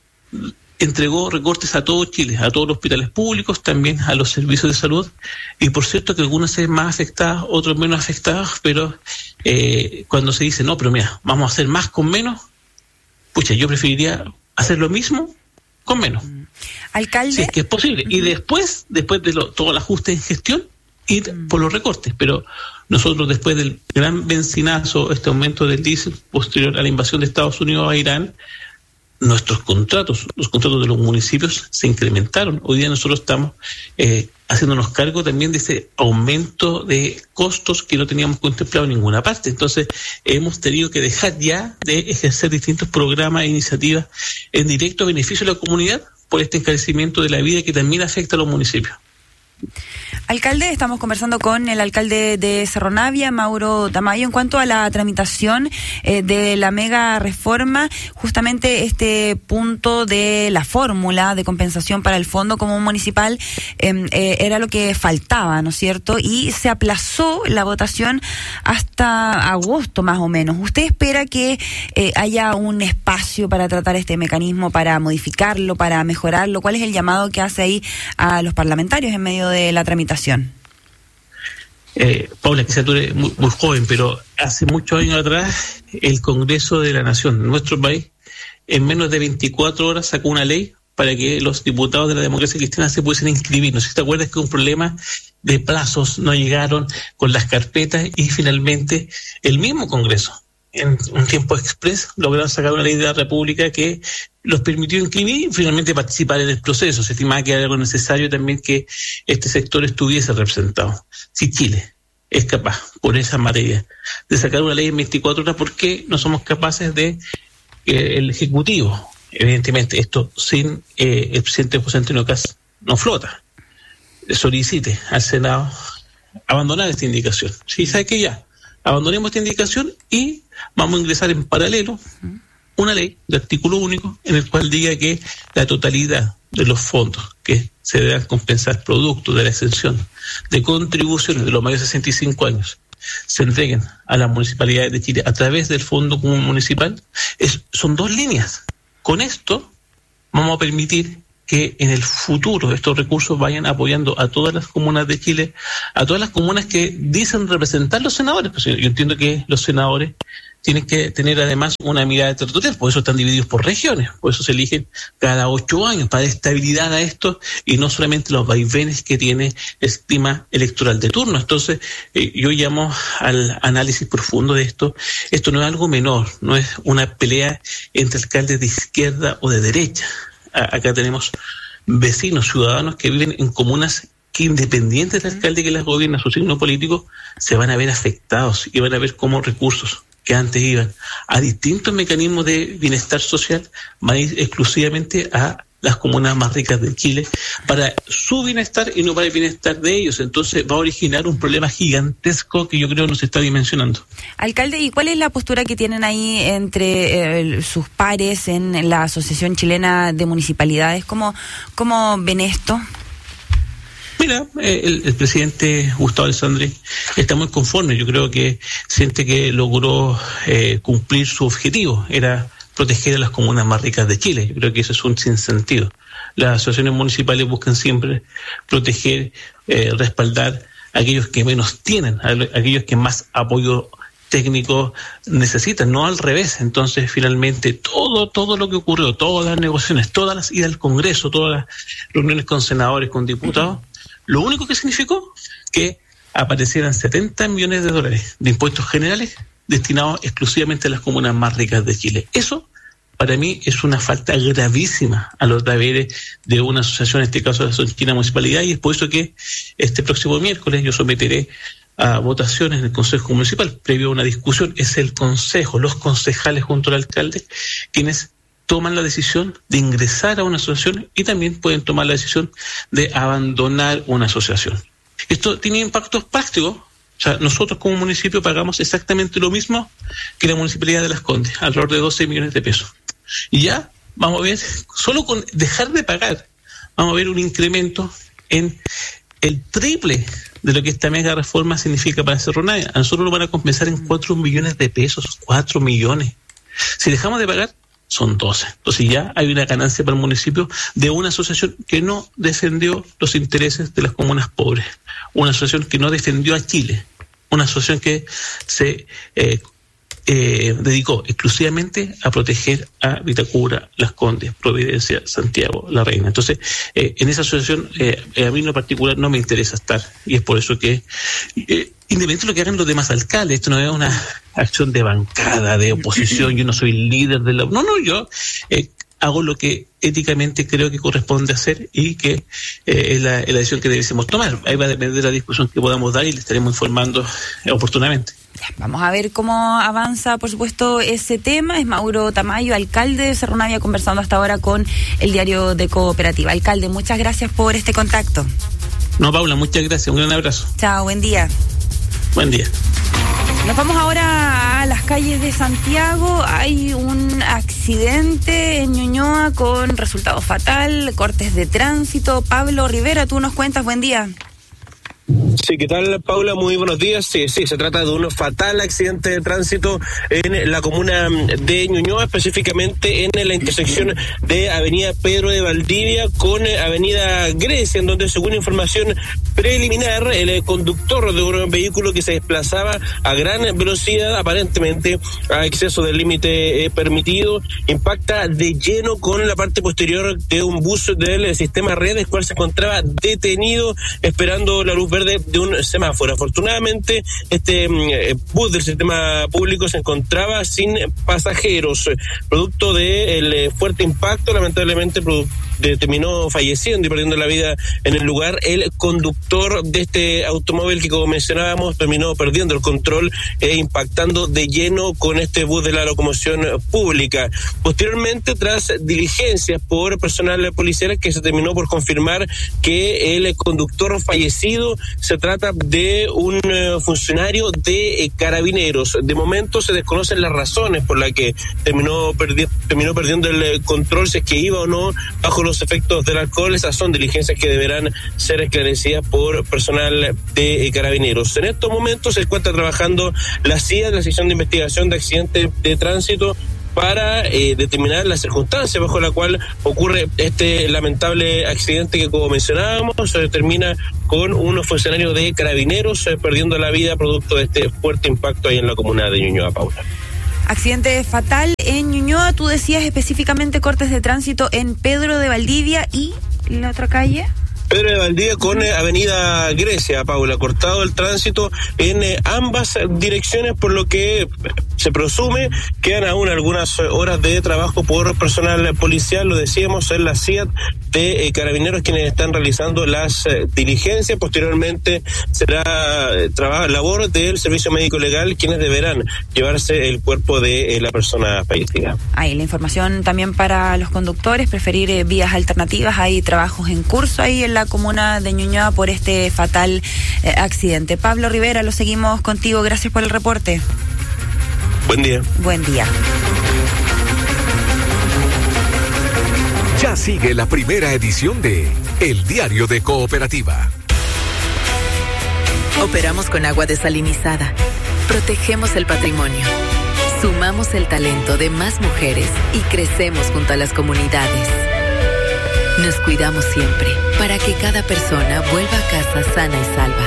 entregó recortes a todo Chile, a todos los hospitales públicos, también a los servicios de salud, y por cierto que algunas se ven más afectadas, otros menos afectadas, pero eh, cuando se dice, no, pero mira, vamos a hacer más con menos, pucha, yo preferiría hacer lo mismo con menos. Alcalde. Si es que es posible. Y después, después de lo, todo el ajuste en gestión, ir por los recortes, pero nosotros después del gran bencinazo, este aumento del diésel posterior a la invasión de Estados Unidos a Irán, nuestros contratos, los contratos de los municipios se incrementaron. Hoy día nosotros estamos eh, haciéndonos cargo también de ese aumento de costos que no teníamos contemplado en ninguna parte. Entonces, hemos tenido que dejar ya de ejercer distintos programas e iniciativas en directo beneficio de la comunidad por este encarecimiento de la vida que también afecta a los municipios. Alcalde, estamos conversando con el alcalde de Cerro Navia, Mauro Tamayo, en cuanto a la tramitación eh, de la mega reforma, justamente este punto de la fórmula de compensación para el Fondo Común Municipal eh, eh, era lo que faltaba, ¿no es cierto? Y se aplazó la votación hasta agosto más o menos. ¿Usted espera que eh, haya un espacio para tratar este mecanismo, para modificarlo, para mejorarlo? ¿Cuál es el llamado que hace ahí a los parlamentarios en medio de la tramitación? Eh, Paula, quizás tú eres muy, muy joven, pero hace muchos años atrás el Congreso de la Nación, nuestro país, en menos de veinticuatro horas sacó una ley para que los diputados de la democracia cristiana se pudiesen inscribir. No sé si te acuerdas que un problema de plazos no llegaron con las carpetas y finalmente el mismo Congreso, en un tiempo express, lograron sacar una ley de la República que los permitió inscribir y finalmente participar en el proceso. Se estimaba que era algo necesario también que este sector estuviese representado. Si Chile es capaz, por esa materia, de sacar una ley en veinticuatro horas, ¿por qué no somos capaces de eh, el Ejecutivo? Evidentemente, esto sin eh, el presidente José Antonio Kast no flota. Solicite al Senado abandonar esta indicación. Sí, sabe que ya, abandonemos esta indicación y vamos a ingresar en paralelo una ley de artículo único en el cual diga que la totalidad de los fondos que se deban compensar producto de la exención de contribuciones de los mayores de sesenta y cinco años se entreguen a las municipalidades de Chile a través del Fondo Común Municipal. Es, son dos líneas. Con esto vamos a permitir que en el futuro estos recursos vayan apoyando a todas las comunas de Chile, a todas las comunas que dicen representar los senadores. Pues yo entiendo que los senadores tienen que tener además una mirada territorial, por eso están divididos por regiones, por eso se eligen cada ocho años, para dar estabilidad a esto y no solamente los vaivenes que tiene el clima electoral de turno. Entonces, eh, yo llamo al análisis profundo de esto. Esto no es algo menor, no es una pelea entre alcaldes de izquierda o de derecha. A- acá tenemos vecinos, ciudadanos que viven en comunas que, independientes del alcalde que las gobierna, su signo político, se van a ver afectados y van a ver cómo recursos que antes iban a distintos mecanismos de bienestar social van a ir exclusivamente a las comunas más ricas de Chile para su bienestar y no para el bienestar de ellos. Entonces va a originar un problema gigantesco que yo creo no se está dimensionando. Alcalde, ¿y cuál es la postura que tienen ahí entre eh, sus pares en la Asociación Chilena de Municipalidades? ¿Cómo, cómo ven esto? Mira, eh, el, el presidente Gustavo Alessandri está muy conforme. Yo creo que siente que logró eh, cumplir su objetivo, era proteger a las comunas más ricas de Chile. Yo creo que eso es un sinsentido. Las asociaciones municipales buscan siempre proteger, eh, respaldar a aquellos que menos tienen, a aquellos que más apoyo técnico necesitan, no al revés. Entonces, finalmente, todo todo lo que ocurrió, todas las negociaciones, todas las idas al Congreso, todas las reuniones con senadores, con diputados, lo único que significó que aparecieran setenta millones de dólares de impuestos generales destinados exclusivamente a las comunas más ricas de Chile. Eso, para mí, es una falta gravísima a los deberes de una asociación, en este caso la Asociación Chilena de Municipalidad, y es por eso que este próximo miércoles yo someteré a votaciones en el Consejo Municipal, previo a una discusión. Es el Consejo, los concejales junto al alcalde, quienes toman la decisión de ingresar a una asociación y también pueden tomar la decisión de abandonar una asociación. Esto tiene impactos prácticos. O sea, nosotros como municipio pagamos exactamente lo mismo que la Municipalidad de Las Condes, alrededor de doce millones de pesos. Y ya vamos a ver, solo con dejar de pagar, vamos a ver un incremento en el triple de lo que esta mega reforma significa para Cerro Navia. A nosotros nos van a compensar en cuatro millones de pesos, cuatro millones. Si dejamos de pagar, son doce. Entonces ya hay una ganancia para el municipio de una asociación que no defendió los intereses de las comunas pobres, una asociación que no defendió a Chile, una asociación que se eh, eh, dedicó exclusivamente a proteger a Vitacura, Las Condes, Providencia, Santiago, La Reina. Entonces, eh, en esa asociación, eh, a mí en lo particular no me interesa estar, y es por eso que, eh, independientemente de lo que hagan los demás alcaldes, esto no es una acción de bancada, de oposición, yo no soy líder de la... No, no, yo eh, hago lo que éticamente creo que corresponde hacer y que eh, es, la, es la decisión que debemos tomar. Ahí va a depender de la discusión que podamos dar y le estaremos informando eh, oportunamente. Vamos a ver cómo avanza, por supuesto, ese tema. Es Mauro Tamayo, alcalde de Cerro Navia, conversando hasta ahora con el diario de Cooperativa. Alcalde, muchas gracias por este contacto. No, Paula, muchas gracias. Un gran abrazo. Chao, buen día. Buen día. Nos vamos ahora a las calles de Santiago. Hay un accidente en Ñuñoa con resultado fatal, cortes de tránsito. Pablo Rivera, tú nos cuentas, buen día. Sí, ¿qué tal, Paula? Muy buenos días. Sí, sí, se trata de un fatal accidente de tránsito en la comuna de Ñuñoa, específicamente en la intersección de Avenida Pedro de Valdivia con Avenida Grecia, en donde, según información preliminar, el conductor de un vehículo que se desplazaba a gran velocidad, aparentemente a exceso del límite permitido, impacta de lleno con la parte posterior de un bus del sistema Red, el cual se encontraba detenido esperando la luz verde de un semáforo. Afortunadamente, este eh, bus del sistema público se encontraba sin pasajeros. Producto del eh, fuerte impacto, lamentablemente produ- de, terminó falleciendo y perdiendo la vida en el lugar el conductor de este automóvil que, como mencionábamos, terminó perdiendo el control e impactando de lleno con este bus de la locomoción pública. Posteriormente, tras diligencias por personal policial, que se terminó por confirmar que el conductor fallecido se trata de un uh, funcionario de eh, Carabineros. De momento se desconocen las razones por las que terminó, perdi- terminó perdiendo el eh, control, si es que iba o no bajo los efectos del alcohol. Esas son diligencias que deberán ser esclarecidas por personal de eh, Carabineros. En estos momentos se encuentra trabajando la C I A, la sección de investigación de accidentes de tránsito, para eh, determinar las circunstancias bajo la cual ocurre este lamentable accidente que, como mencionábamos, se termina con unos funcionarios de Carabineros eh, perdiendo la vida producto de este fuerte impacto ahí en la comuna de Ñuñoa, Paula. Accidente fatal en Ñuñoa. Tú decías específicamente cortes de tránsito en Pedro de Valdivia y la otra calle. Pedro de Valdivia con eh, Avenida Grecia, Paula, cortado el tránsito en eh, ambas direcciones, por lo que se presume. Quedan aún algunas horas de trabajo por personal policial, lo decíamos, en la C I A T de eh, Carabineros, quienes están realizando las eh, diligencias. Posteriormente será eh, trabajo, labor del Servicio Médico Legal, quienes deberán llevarse el cuerpo de eh, la persona fallecida. Ahí la información también para los conductores, preferir eh, vías alternativas. Hay trabajos en curso ahí en la comuna de Ñuñoa por este fatal eh, accidente. Pablo Rivera, lo seguimos contigo. Gracias por el reporte. Buen día. Buen día. Ya sigue la primera edición de El Diario de Cooperativa. Operamos con agua desalinizada. Protegemos el patrimonio. Sumamos el talento de más mujeres y crecemos junto a las comunidades. Nos cuidamos siempre para que cada persona vuelva a casa sana y salva.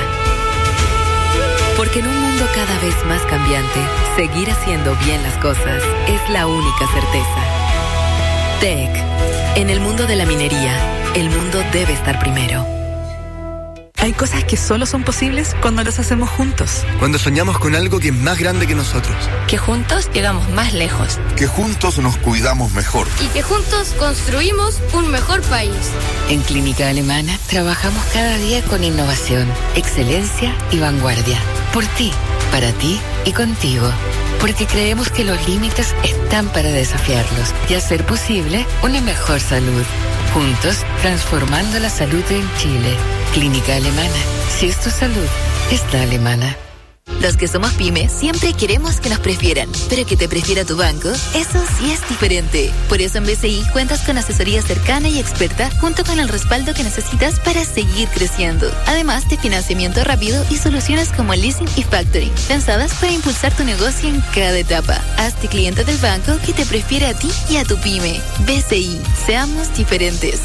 Porque en un mundo cada vez más cambiante, seguir haciendo bien las cosas es la única certeza. T E C. En el mundo de la minería, el mundo debe estar primero. Hay cosas que solo son posibles cuando las hacemos juntos. Cuando soñamos con algo que es más grande que nosotros. Que juntos llegamos más lejos. Que juntos nos cuidamos mejor. Y que juntos construimos un mejor país. En Clínica Alemana trabajamos cada día con innovación, excelencia y vanguardia. Por ti, para ti y contigo. Porque creemos que los límites están para desafiarlos y hacer posible una mejor salud. Juntos, transformando la salud en Chile. Clínica Alemana. Si es tu salud, es la alemana. Los que somos pyme siempre queremos que nos prefieran, pero que te prefiera tu banco, eso sí es diferente. Por eso en B C I cuentas con asesoría cercana y experta junto con el respaldo que necesitas para seguir creciendo. Además de financiamiento rápido y soluciones como el leasing y factoring, pensadas para impulsar tu negocio en cada etapa. Hazte cliente del banco que te prefiere a ti y a tu pyme. B C I, seamos diferentes.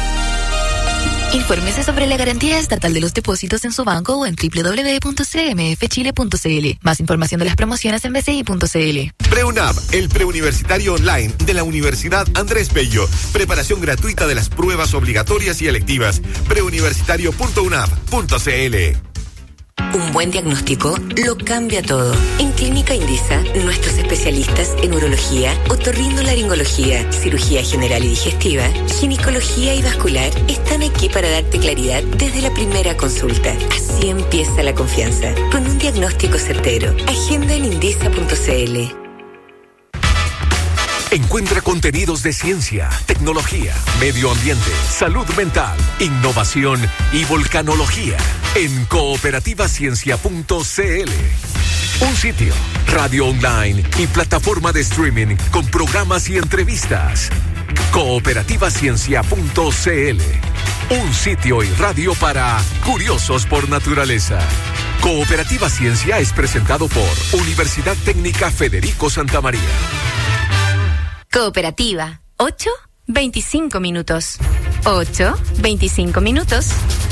Infórmese sobre la garantía estatal de los depósitos en su banco o en doble u doble u doble u punto c m f chile punto c l. Más información de las promociones en b c i punto c l. PreUNAV, el preuniversitario online de la Universidad Andrés Bello. Preparación gratuita de las pruebas obligatorias y electivas. preuniversitario punto u n a v punto c l. Un buen diagnóstico lo cambia todo. En Clínica Indisa, nuestros especialistas en urología, otorrinolaringología, cirugía general y digestiva, ginecología y vascular están aquí para darte claridad desde la primera consulta. Así empieza la confianza, con un diagnóstico certero. Agenda en indisa punto c l. Encuentra contenidos de ciencia, tecnología, medio ambiente, salud mental, innovación y volcanología en cooperativa ciencia punto c l. Un sitio, radio online y plataforma de streaming con programas y entrevistas. cooperativa ciencia punto c l. Un sitio y radio para curiosos por naturaleza. Cooperativa Ciencia es presentado por Universidad Técnica Federico Santa María. Cooperativa, ocho, veinticinco minutos. ocho, veinticinco minutos.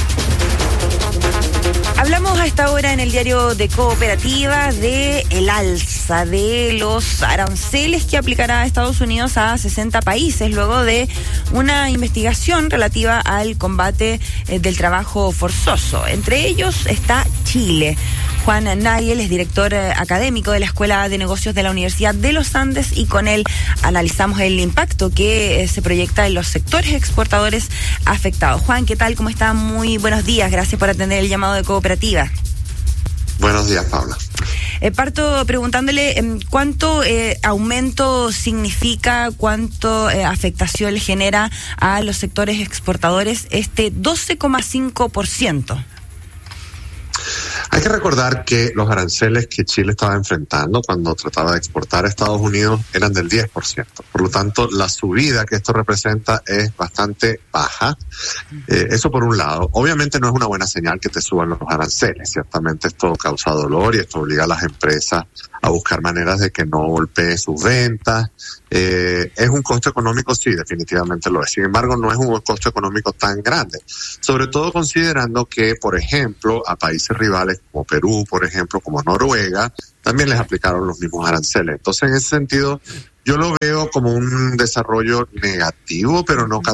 Hablamos a esta hora en el diario de Cooperativa de el alza de los aranceles que aplicará Estados Unidos a sesenta países luego de una investigación relativa al combate eh, del trabajo forzoso. Entre ellos está Chile. Juan Nagel es director eh, académico de la Escuela de Negocios de la Universidad de los Andes y con él analizamos el impacto que eh, se proyecta en los sectores exportadores afectados. Juan, ¿qué tal? ¿Cómo está? Muy buenos días. Gracias por atender el llamado de Cooperativa. Buenos días, Paula. Eh, parto preguntándole eh, cuánto eh, aumento significa, cuánto eh, afectación le genera a los sectores exportadores este doce coma cinco por ciento. Hay que recordar que los aranceles que Chile estaba enfrentando cuando trataba de exportar a Estados Unidos eran del diez por ciento. Por lo tanto, la subida que esto representa es bastante baja. Eh, eso por un lado. Obviamente no es una buena señal que te suban los aranceles. Ciertamente esto causa dolor y esto obliga a las empresas a buscar maneras de que no golpee sus ventas. Eh, ¿Es un costo económico? Sí, definitivamente lo es. Sin embargo, no es un costo económico tan grande. Sobre todo considerando que, por ejemplo, a países rivales como Perú, por ejemplo, como Noruega, también les aplicaron los mismos aranceles. Entonces, en ese sentido, yo lo veo como un desarrollo negativo, pero no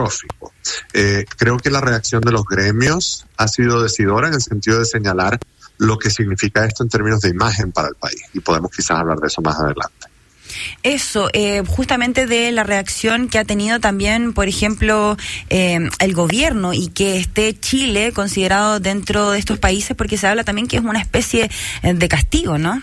catastrófico. Eh, creo que la reacción de los gremios ha sido decidora en el sentido de señalar lo que significa esto en términos de imagen para el país. Y podemos quizás hablar de eso más adelante. Eso, eh, justamente de la reacción que ha tenido también, por ejemplo, eh, el gobierno, y que esté Chile considerado dentro de estos países, porque se habla también que es una especie de castigo, ¿no?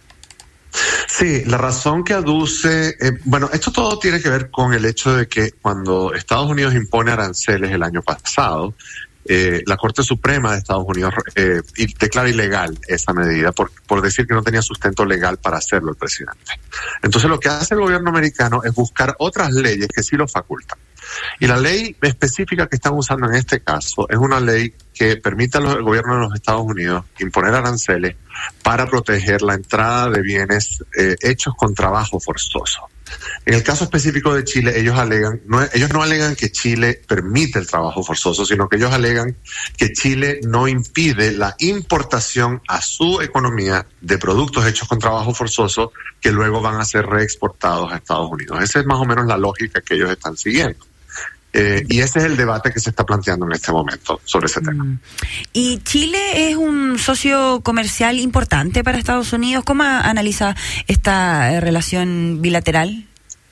Sí, la razón que aduce, eh, bueno, esto todo tiene que ver con el hecho de que cuando Estados Unidos impone aranceles el año pasado, Eh, la Corte Suprema de Estados Unidos eh, declara ilegal esa medida por, por decir que no tenía sustento legal para hacerlo el presidente. Entonces lo que hace el gobierno americano es buscar otras leyes que sí lo facultan. Y la ley específica que están usando en este caso es una ley que permite al gobierno de los Estados Unidos imponer aranceles para proteger la entrada de bienes eh, hechos con trabajo forzoso. En el caso específico de Chile, ellos alegan, no, ellos no alegan que Chile permite el trabajo forzoso, sino que ellos alegan que Chile no impide la importación a su economía de productos hechos con trabajo forzoso que luego van a ser reexportados a Estados Unidos. Esa es más o menos la lógica que ellos están siguiendo. Eh, y ese es el debate que se está planteando en este momento sobre ese tema. ¿Y Chile es un socio comercial importante para Estados Unidos? ¿Cómo analiza esta eh, relación bilateral?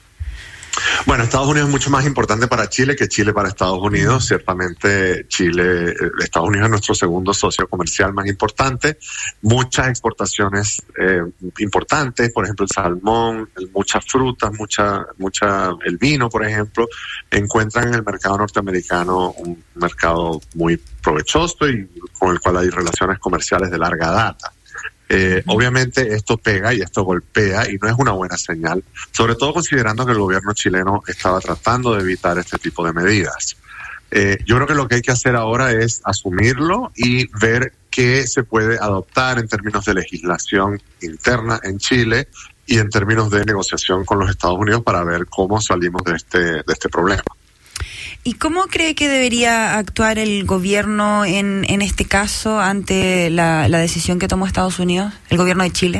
Bueno, Estados Unidos es mucho más importante para Chile que Chile para Estados Unidos. Ciertamente Chile, Estados Unidos es nuestro segundo socio comercial más importante. Muchas exportaciones eh, importantes, por ejemplo el salmón, el, muchas frutas, mucha, mucha, el vino, por ejemplo, encuentran en el mercado norteamericano un mercado muy provechoso y con el cual hay relaciones comerciales de larga data. Eh, obviamente esto pega y esto golpea y no es una buena señal, sobre todo considerando que el gobierno chileno estaba tratando de evitar este tipo de medidas. Eh, yo creo que lo que hay que hacer ahora es asumirlo y ver qué se puede adoptar en términos de legislación interna en Chile y en términos de negociación con los Estados Unidos para ver cómo salimos de este, de este problema. ¿Y cómo cree que debería actuar el gobierno en, en este caso ante la, la decisión que tomó Estados Unidos, el gobierno de Chile?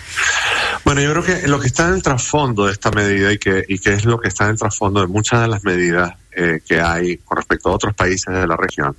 Bueno, yo creo que lo que está en el trasfondo de esta medida y que, y que es lo que está en el trasfondo de muchas de las medidas eh, que hay con respecto a otros países de la región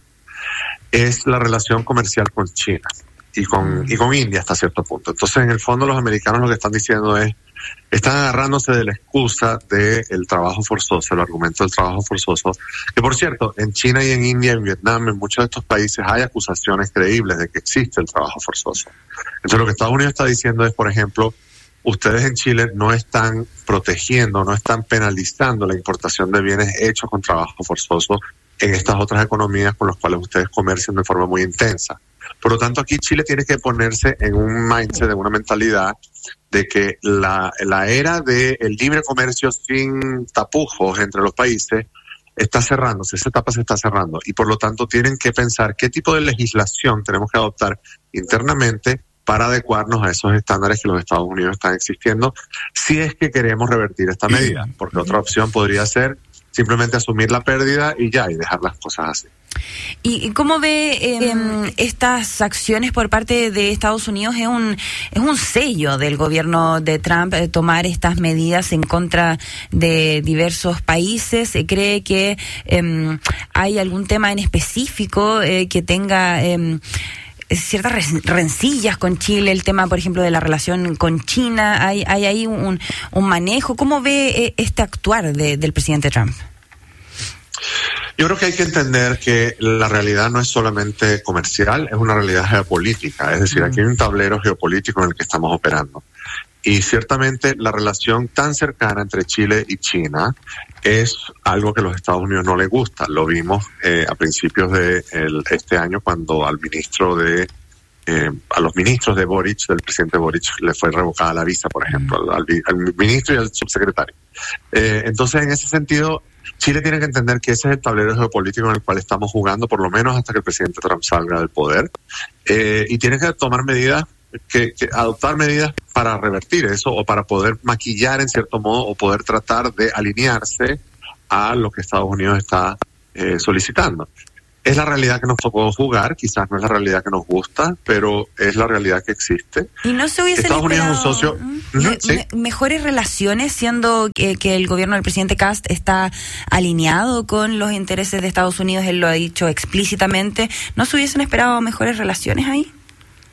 es la relación comercial con China y con, y con India hasta cierto punto. Entonces, en el fondo, los americanos lo que están diciendo es están agarrándose de la excusa del trabajo forzoso, el argumento del trabajo forzoso, que por cierto, en China y en India, en Vietnam, en muchos de estos países hay acusaciones creíbles de que existe el trabajo forzoso. Entonces lo que Estados Unidos está diciendo es, por ejemplo, ustedes en Chile no están protegiendo, no están penalizando la importación de bienes hechos con trabajo forzoso en estas otras economías con las cuales ustedes comercian de forma muy intensa. Por lo tanto, aquí Chile tiene que ponerse en un mindset, en una mentalidad de que la, la era del libre comercio sin tapujos entre los países está cerrándose, esa etapa se está cerrando y por lo tanto tienen que pensar qué tipo de legislación tenemos que adoptar internamente para adecuarnos a esos estándares que los Estados Unidos están existiendo si es que queremos revertir esta medida, porque otra opción podría ser simplemente asumir la pérdida y ya, y dejar las cosas así. ¿Y cómo ve eh, estas acciones por parte de Estados Unidos? Es un es un sello del gobierno de Trump eh, tomar estas medidas en contra de diversos países. ¿Se cree que eh, hay algún tema en específico eh, que tenga eh, ciertas rencillas con Chile? El tema, por ejemplo, de la relación con China. ¿Hay, hay ahí un, un manejo? ¿Cómo ve eh, este actuar de, del presidente Trump? Yo creo que hay que entender que la realidad no es solamente comercial, es una realidad geopolítica. Es decir, aquí hay un tablero geopolítico en el que estamos operando. Y ciertamente la relación tan cercana entre Chile y China es algo que a los Estados Unidos no les gusta. Lo vimos eh, a principios de el, este año cuando al ministro de eh, a los ministros de Boric, del presidente Boric, le fue revocada la visa, por ejemplo, al, al ministro y al subsecretario. Eh, entonces, en ese sentido, Chile tiene que entender que ese es el tablero geopolítico en el cual estamos jugando, por lo menos hasta que el presidente Trump salga del poder, eh, y tiene que tomar medidas, que, que adoptar medidas para revertir eso o para poder maquillar en cierto modo o poder tratar de alinearse a lo que Estados Unidos está eh, solicitando. Es la realidad que nos tocó jugar, quizás no es la realidad que nos gusta, pero es la realidad que existe. ¿Y no se hubiesen Estados Unidos es un socio, me, ¿sí? me, mejores relaciones, siendo que, que el gobierno del presidente Kast está alineado con los intereses de Estados Unidos? Él lo ha dicho explícitamente. ¿No se hubiesen esperado mejores relaciones ahí?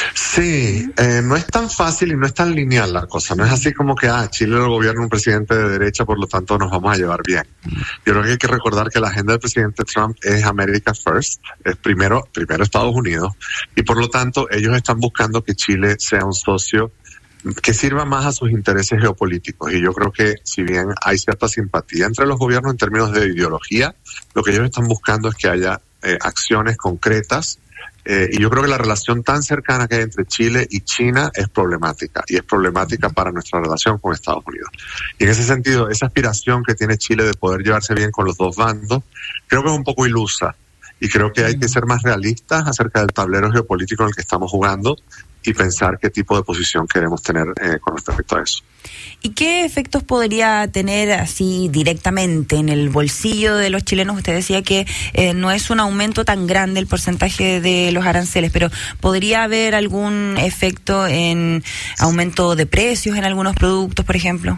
Sí, eh, no es tan fácil y no es tan lineal la cosa. No es así como que, ah, Chile lo gobierna un presidente de derecha, por lo tanto nos vamos a llevar bien. Yo creo que hay que recordar que la agenda del presidente Trump es America First, es primero, primero Estados Unidos, y por lo tanto ellos están buscando que Chile sea un socio que sirva más a sus intereses geopolíticos. Y yo creo que si bien hay cierta simpatía entre los gobiernos en términos de ideología, lo que ellos están buscando es que haya eh, acciones concretas. Eh, y yo creo que la relación tan cercana que hay entre Chile y China es problemática, y es problemática para nuestra relación con Estados Unidos. Y en ese sentido, esa aspiración que tiene Chile de poder llevarse bien con los dos bandos, creo que es un poco ilusa. Y creo que hay que ser más realistas acerca del tablero geopolítico en el que estamos jugando y pensar qué tipo de posición queremos tener eh, con respecto a eso. ¿Y qué efectos podría tener así directamente en el bolsillo de los chilenos? Usted decía que eh, no es un aumento tan grande el porcentaje de los aranceles, pero ¿podría haber algún efecto en aumento de precios en algunos productos, por ejemplo?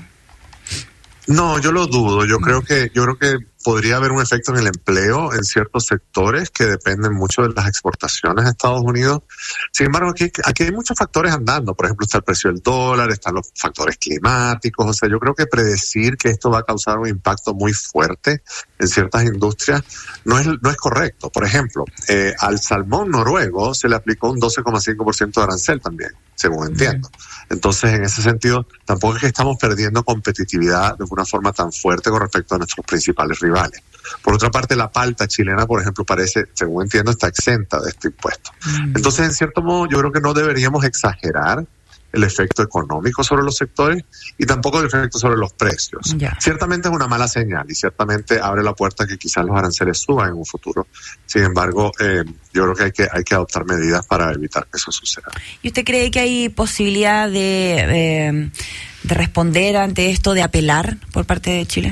No, yo lo dudo. Yo creo que yo creo que podría haber un efecto en el empleo en ciertos sectores que dependen mucho de las exportaciones a Estados Unidos. Sin embargo, aquí, aquí hay muchos factores andando. Por ejemplo, está el precio del dólar, están los factores climáticos. O sea, yo creo que predecir que esto va a causar un impacto muy fuerte en ciertas industrias no es no es correcto. Por ejemplo, eh, al salmón noruego se le aplicó un doce coma cinco por ciento de arancel también, según entiendo. Entonces, en ese sentido, tampoco es que estamos perdiendo competitividad de una forma tan fuerte con respecto a nuestros principales rivales. Por otra parte, la palta chilena, por ejemplo, parece, según entiendo, está exenta de este impuesto. Mm. Entonces, en cierto modo, yo creo que no deberíamos exagerar el efecto económico sobre los sectores y tampoco el efecto sobre los precios. Yeah. Ciertamente es una mala señal y ciertamente abre la puerta a que quizás los aranceles suban en un futuro. Sin embargo, eh, yo creo que hay que hay que adoptar medidas para evitar que eso suceda. ¿Y usted cree que hay posibilidad de, eh, de responder ante esto, de apelar por parte de Chile?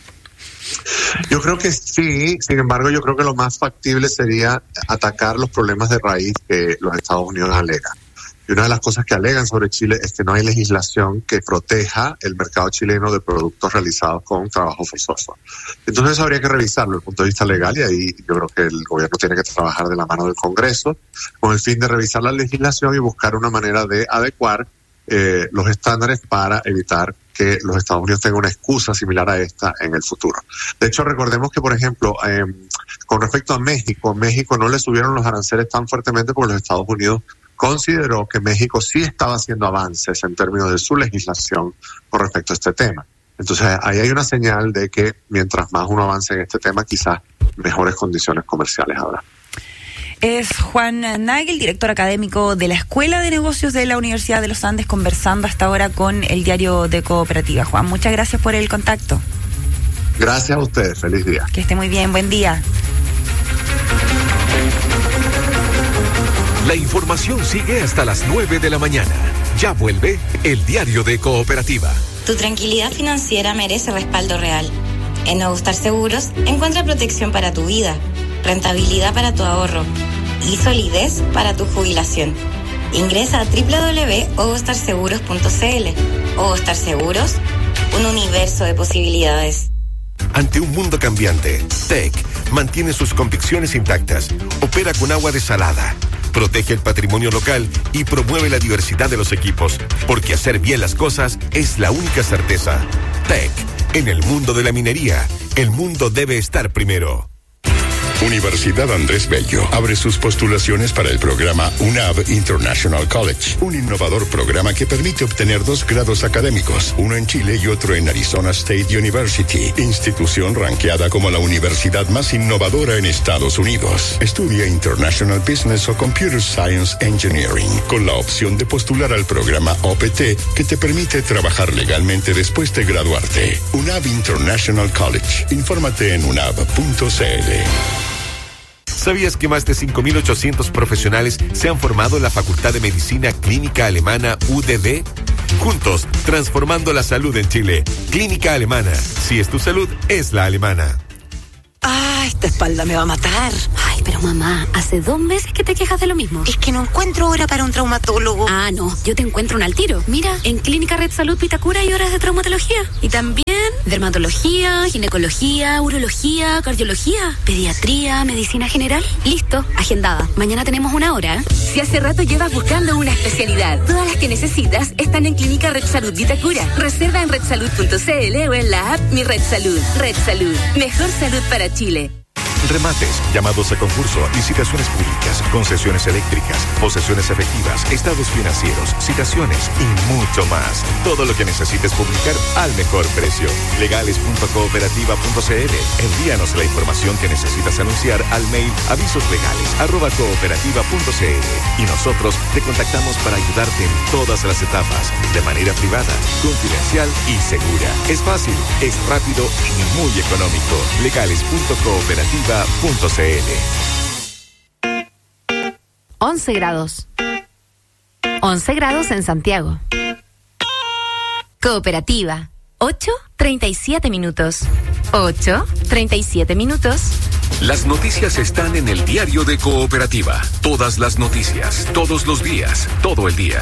Yo creo que sí, sin embargo yo creo que lo más factible sería atacar los problemas de raíz que los Estados Unidos alegan. Y una de las cosas que alegan sobre Chile es que no hay legislación que proteja el mercado chileno de productos realizados con trabajo forzoso. Entonces eso habría que revisarlo desde el punto de vista legal y ahí yo creo que el gobierno tiene que trabajar de la mano del Congreso con el fin de revisar la legislación y buscar una manera de adecuar eh, los estándares para evitar que los Estados Unidos tengan una excusa similar a esta en el futuro. De hecho, recordemos que, por ejemplo, eh, con respecto a México, México no le subieron los aranceles tan fuertemente porque los Estados Unidos consideró que México sí estaba haciendo avances en términos de su legislación con respecto a este tema. Entonces, ahí hay una señal de que mientras más uno avance en este tema, quizás mejores condiciones comerciales habrá. Es Juan Nagel, director académico de la Escuela de Negocios de la Universidad de los Andes, conversando hasta ahora con el Diario de Cooperativa. Juan, muchas gracias por el contacto. Gracias a ustedes, feliz día. Que esté muy bien, buen día. La información sigue hasta las nueve de la mañana. Ya vuelve el Diario de Cooperativa. Tu tranquilidad financiera merece respaldo real. En Ogostar Seguros encuentra protección para tu vida, rentabilidad para tu ahorro y solidez para tu jubilación. Ingresa a doble u doble u doble u punto ogostar seguros punto c l. Ogostar Seguros, un universo de posibilidades. Ante un mundo cambiante, T E C mantiene sus convicciones intactas, opera con agua desalada, protege el patrimonio local y promueve la diversidad de los equipos, porque hacer bien las cosas es la única certeza. T E C, en el mundo de la minería, el mundo debe estar primero. Universidad Andrés Bello abre sus postulaciones para el programa U N A V International College, un innovador programa que permite obtener dos grados académicos, uno en Chile y otro en Arizona State University, institución ranqueada como la universidad más innovadora en Estados Unidos. Estudia International Business o Computer Science Engineering, con la opción de postular al programa O P T que te permite trabajar legalmente después de graduarte. U N A V International College. Infórmate en u n a v punto c l. ¿Sabías que más de cinco mil ochocientos profesionales se han formado en la Facultad de Medicina Clínica Alemana U D B? Juntos, transformando la salud en Chile. Clínica Alemana. Si es tu salud, es la alemana. Ah, esta espalda me va a matar. Ay, Ay, pero mamá, hace dos meses que te quejas de lo mismo. Es que no encuentro hora para un traumatólogo. Ah, no, yo te encuentro un al tiro. Mira, en Clínica Red Salud Vitacura hay horas de traumatología. Y también dermatología, ginecología, urología, cardiología, pediatría, medicina general. Listo, agendada. Mañana tenemos una hora, ¿eh? Si hace rato llevas buscando una especialidad, todas las que necesitas están en Clínica Red Salud Vitacura. Reserva en red salud punto c l o en la app Mi Red Salud. Red Salud, mejor salud para Chile. Remates, llamados a concurso, licitaciones públicas, concesiones eléctricas, posesiones efectivas, estados financieros, citaciones y mucho más. Todo lo que necesites publicar al mejor precio. legales punto cooperativa punto c l. Envíanos la información que necesitas anunciar al mail avisoslegales arroba cooperativa punto c l y nosotros te contactamos para ayudarte en todas las etapas, de manera privada, confidencial y segura. Es fácil, es rápido y muy económico. legales punto cooperativa punto c l. once grados. once grados en Santiago. Cooperativa. ocho treinta y siete minutos. ocho treinta y siete minutos. Las noticias están en el diario de Cooperativa. Todas las noticias, todos los días, todo el día.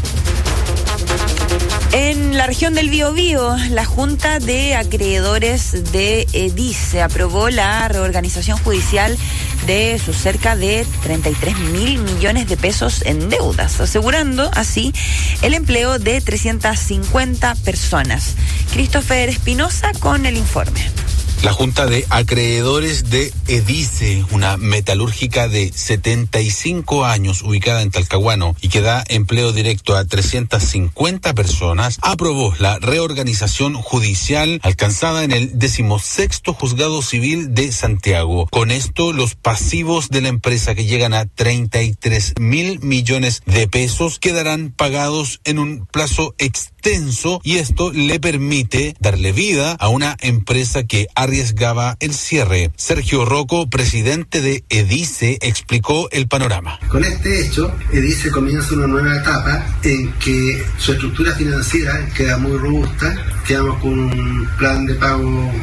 En la región del Biobío, la Junta de Acreedores de EDICE aprobó la reorganización judicial de sus cerca de treinta y tres mil millones de pesos en deudas, asegurando así el empleo de trescientas cincuenta personas. Christopher Espinosa con el informe. La Junta de Acreedores de EDICE, una metalúrgica de setenta y cinco años ubicada en Talcahuano y que da empleo directo a trescientas cincuenta personas, aprobó la reorganización judicial alcanzada en el decimosexto Juzgado Civil de Santiago. Con esto, los pasivos de la empresa, que llegan a treinta y tres mil millones de pesos, quedarán pagados en un plazo extenso, y esto le permite darle vida a una empresa que arriesgaba el cierre. Sergio Rocco, presidente de EDICE, explicó el panorama. Con este hecho, EDICE comienza una nueva etapa en que su estructura financiera queda muy robusta, quedamos con un plan de pago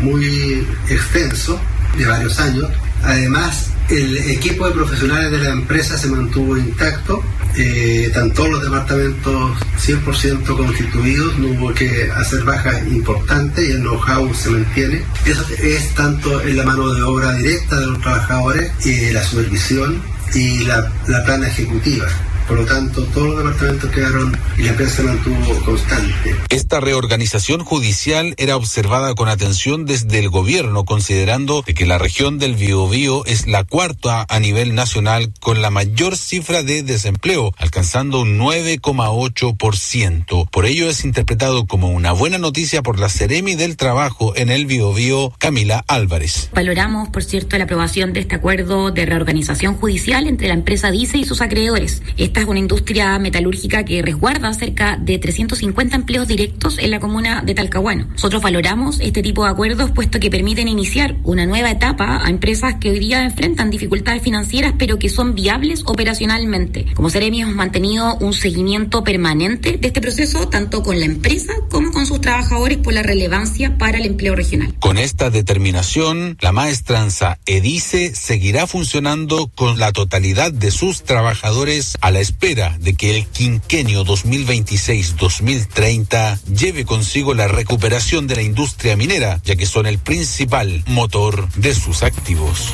muy extenso de varios años. Además, el equipo de profesionales de la empresa se mantuvo intacto, eh, están todos los departamentos cien por ciento constituidos, no hubo que hacer bajas importantes y el know-how se mantiene. Eso es tanto en la mano de obra directa de los trabajadores, eh, la supervisión y la, la plana ejecutiva. Por lo tanto, todos los departamentos quedaron y la empresa se mantuvo constante. Esta reorganización judicial era observada con atención desde el gobierno, considerando que la región del Biobío es la cuarta a nivel nacional con la mayor cifra de desempleo, alcanzando un nueve coma ocho por ciento. Por ello es interpretado como una buena noticia por la Seremi del Trabajo en el Biobío, Camila Álvarez. Valoramos, por cierto, la aprobación de este acuerdo de reorganización judicial entre la empresa EDICE y sus acreedores. Esta es una industria metalúrgica que resguarda cerca de trescientos cincuenta empleos directos en la comuna de Talcahuano. Nosotros valoramos este tipo de acuerdos puesto que permiten iniciar una nueva etapa a empresas que hoy día enfrentan dificultades financieras pero que son viables operacionalmente. Como Seremi hemos mantenido un seguimiento permanente de este proceso tanto con la empresa como con sus trabajadores por la relevancia para el empleo regional. Con esta determinación, la maestranza EDICE seguirá funcionando con la totalidad de sus trabajadores a la espera de que el quinquenio dos mil veintiséis dos mil treinta lleve consigo la recuperación de la industria minera, ya que son el principal motor de sus activos.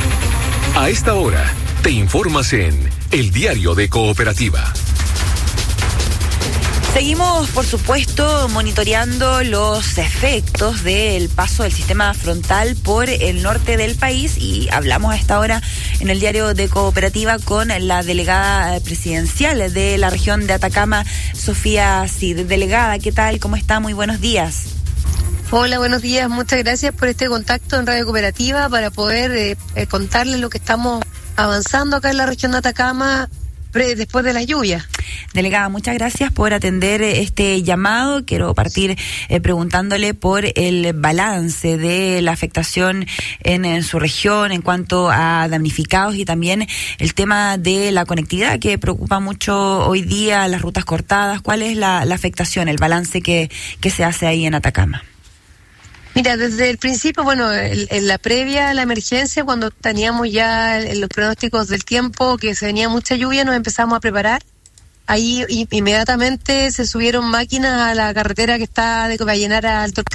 A esta hora, te informas en El Diario de Cooperativa. Seguimos, por supuesto, monitoreando los efectos del paso del sistema frontal por el norte del país y hablamos a esta hora en el Diario de Cooperativa con la delegada presidencial de la región de Atacama, Sofía Cid. Delegada, ¿qué tal? ¿Cómo está? Muy buenos días. Hola, buenos días. Muchas gracias por este contacto en Radio Cooperativa para poder eh, eh, contarles lo que estamos avanzando acá en la región de Atacama después de las lluvias. Delegada, muchas gracias por atender este llamado. Quiero partir eh, preguntándole por el balance de la afectación en, en su región en cuanto a damnificados y también el tema de la conectividad que preocupa mucho hoy día, las rutas cortadas. ¿Cuál es la, la afectación, el balance que, que se hace ahí en Atacama? Mira, desde el principio, bueno, en, en la previa a la emergencia, cuando teníamos ya el, los pronósticos del tiempo, que se venía mucha lluvia, nos empezamos a preparar. Ahí y, inmediatamente se subieron máquinas a la carretera que está de Covallenar a Alto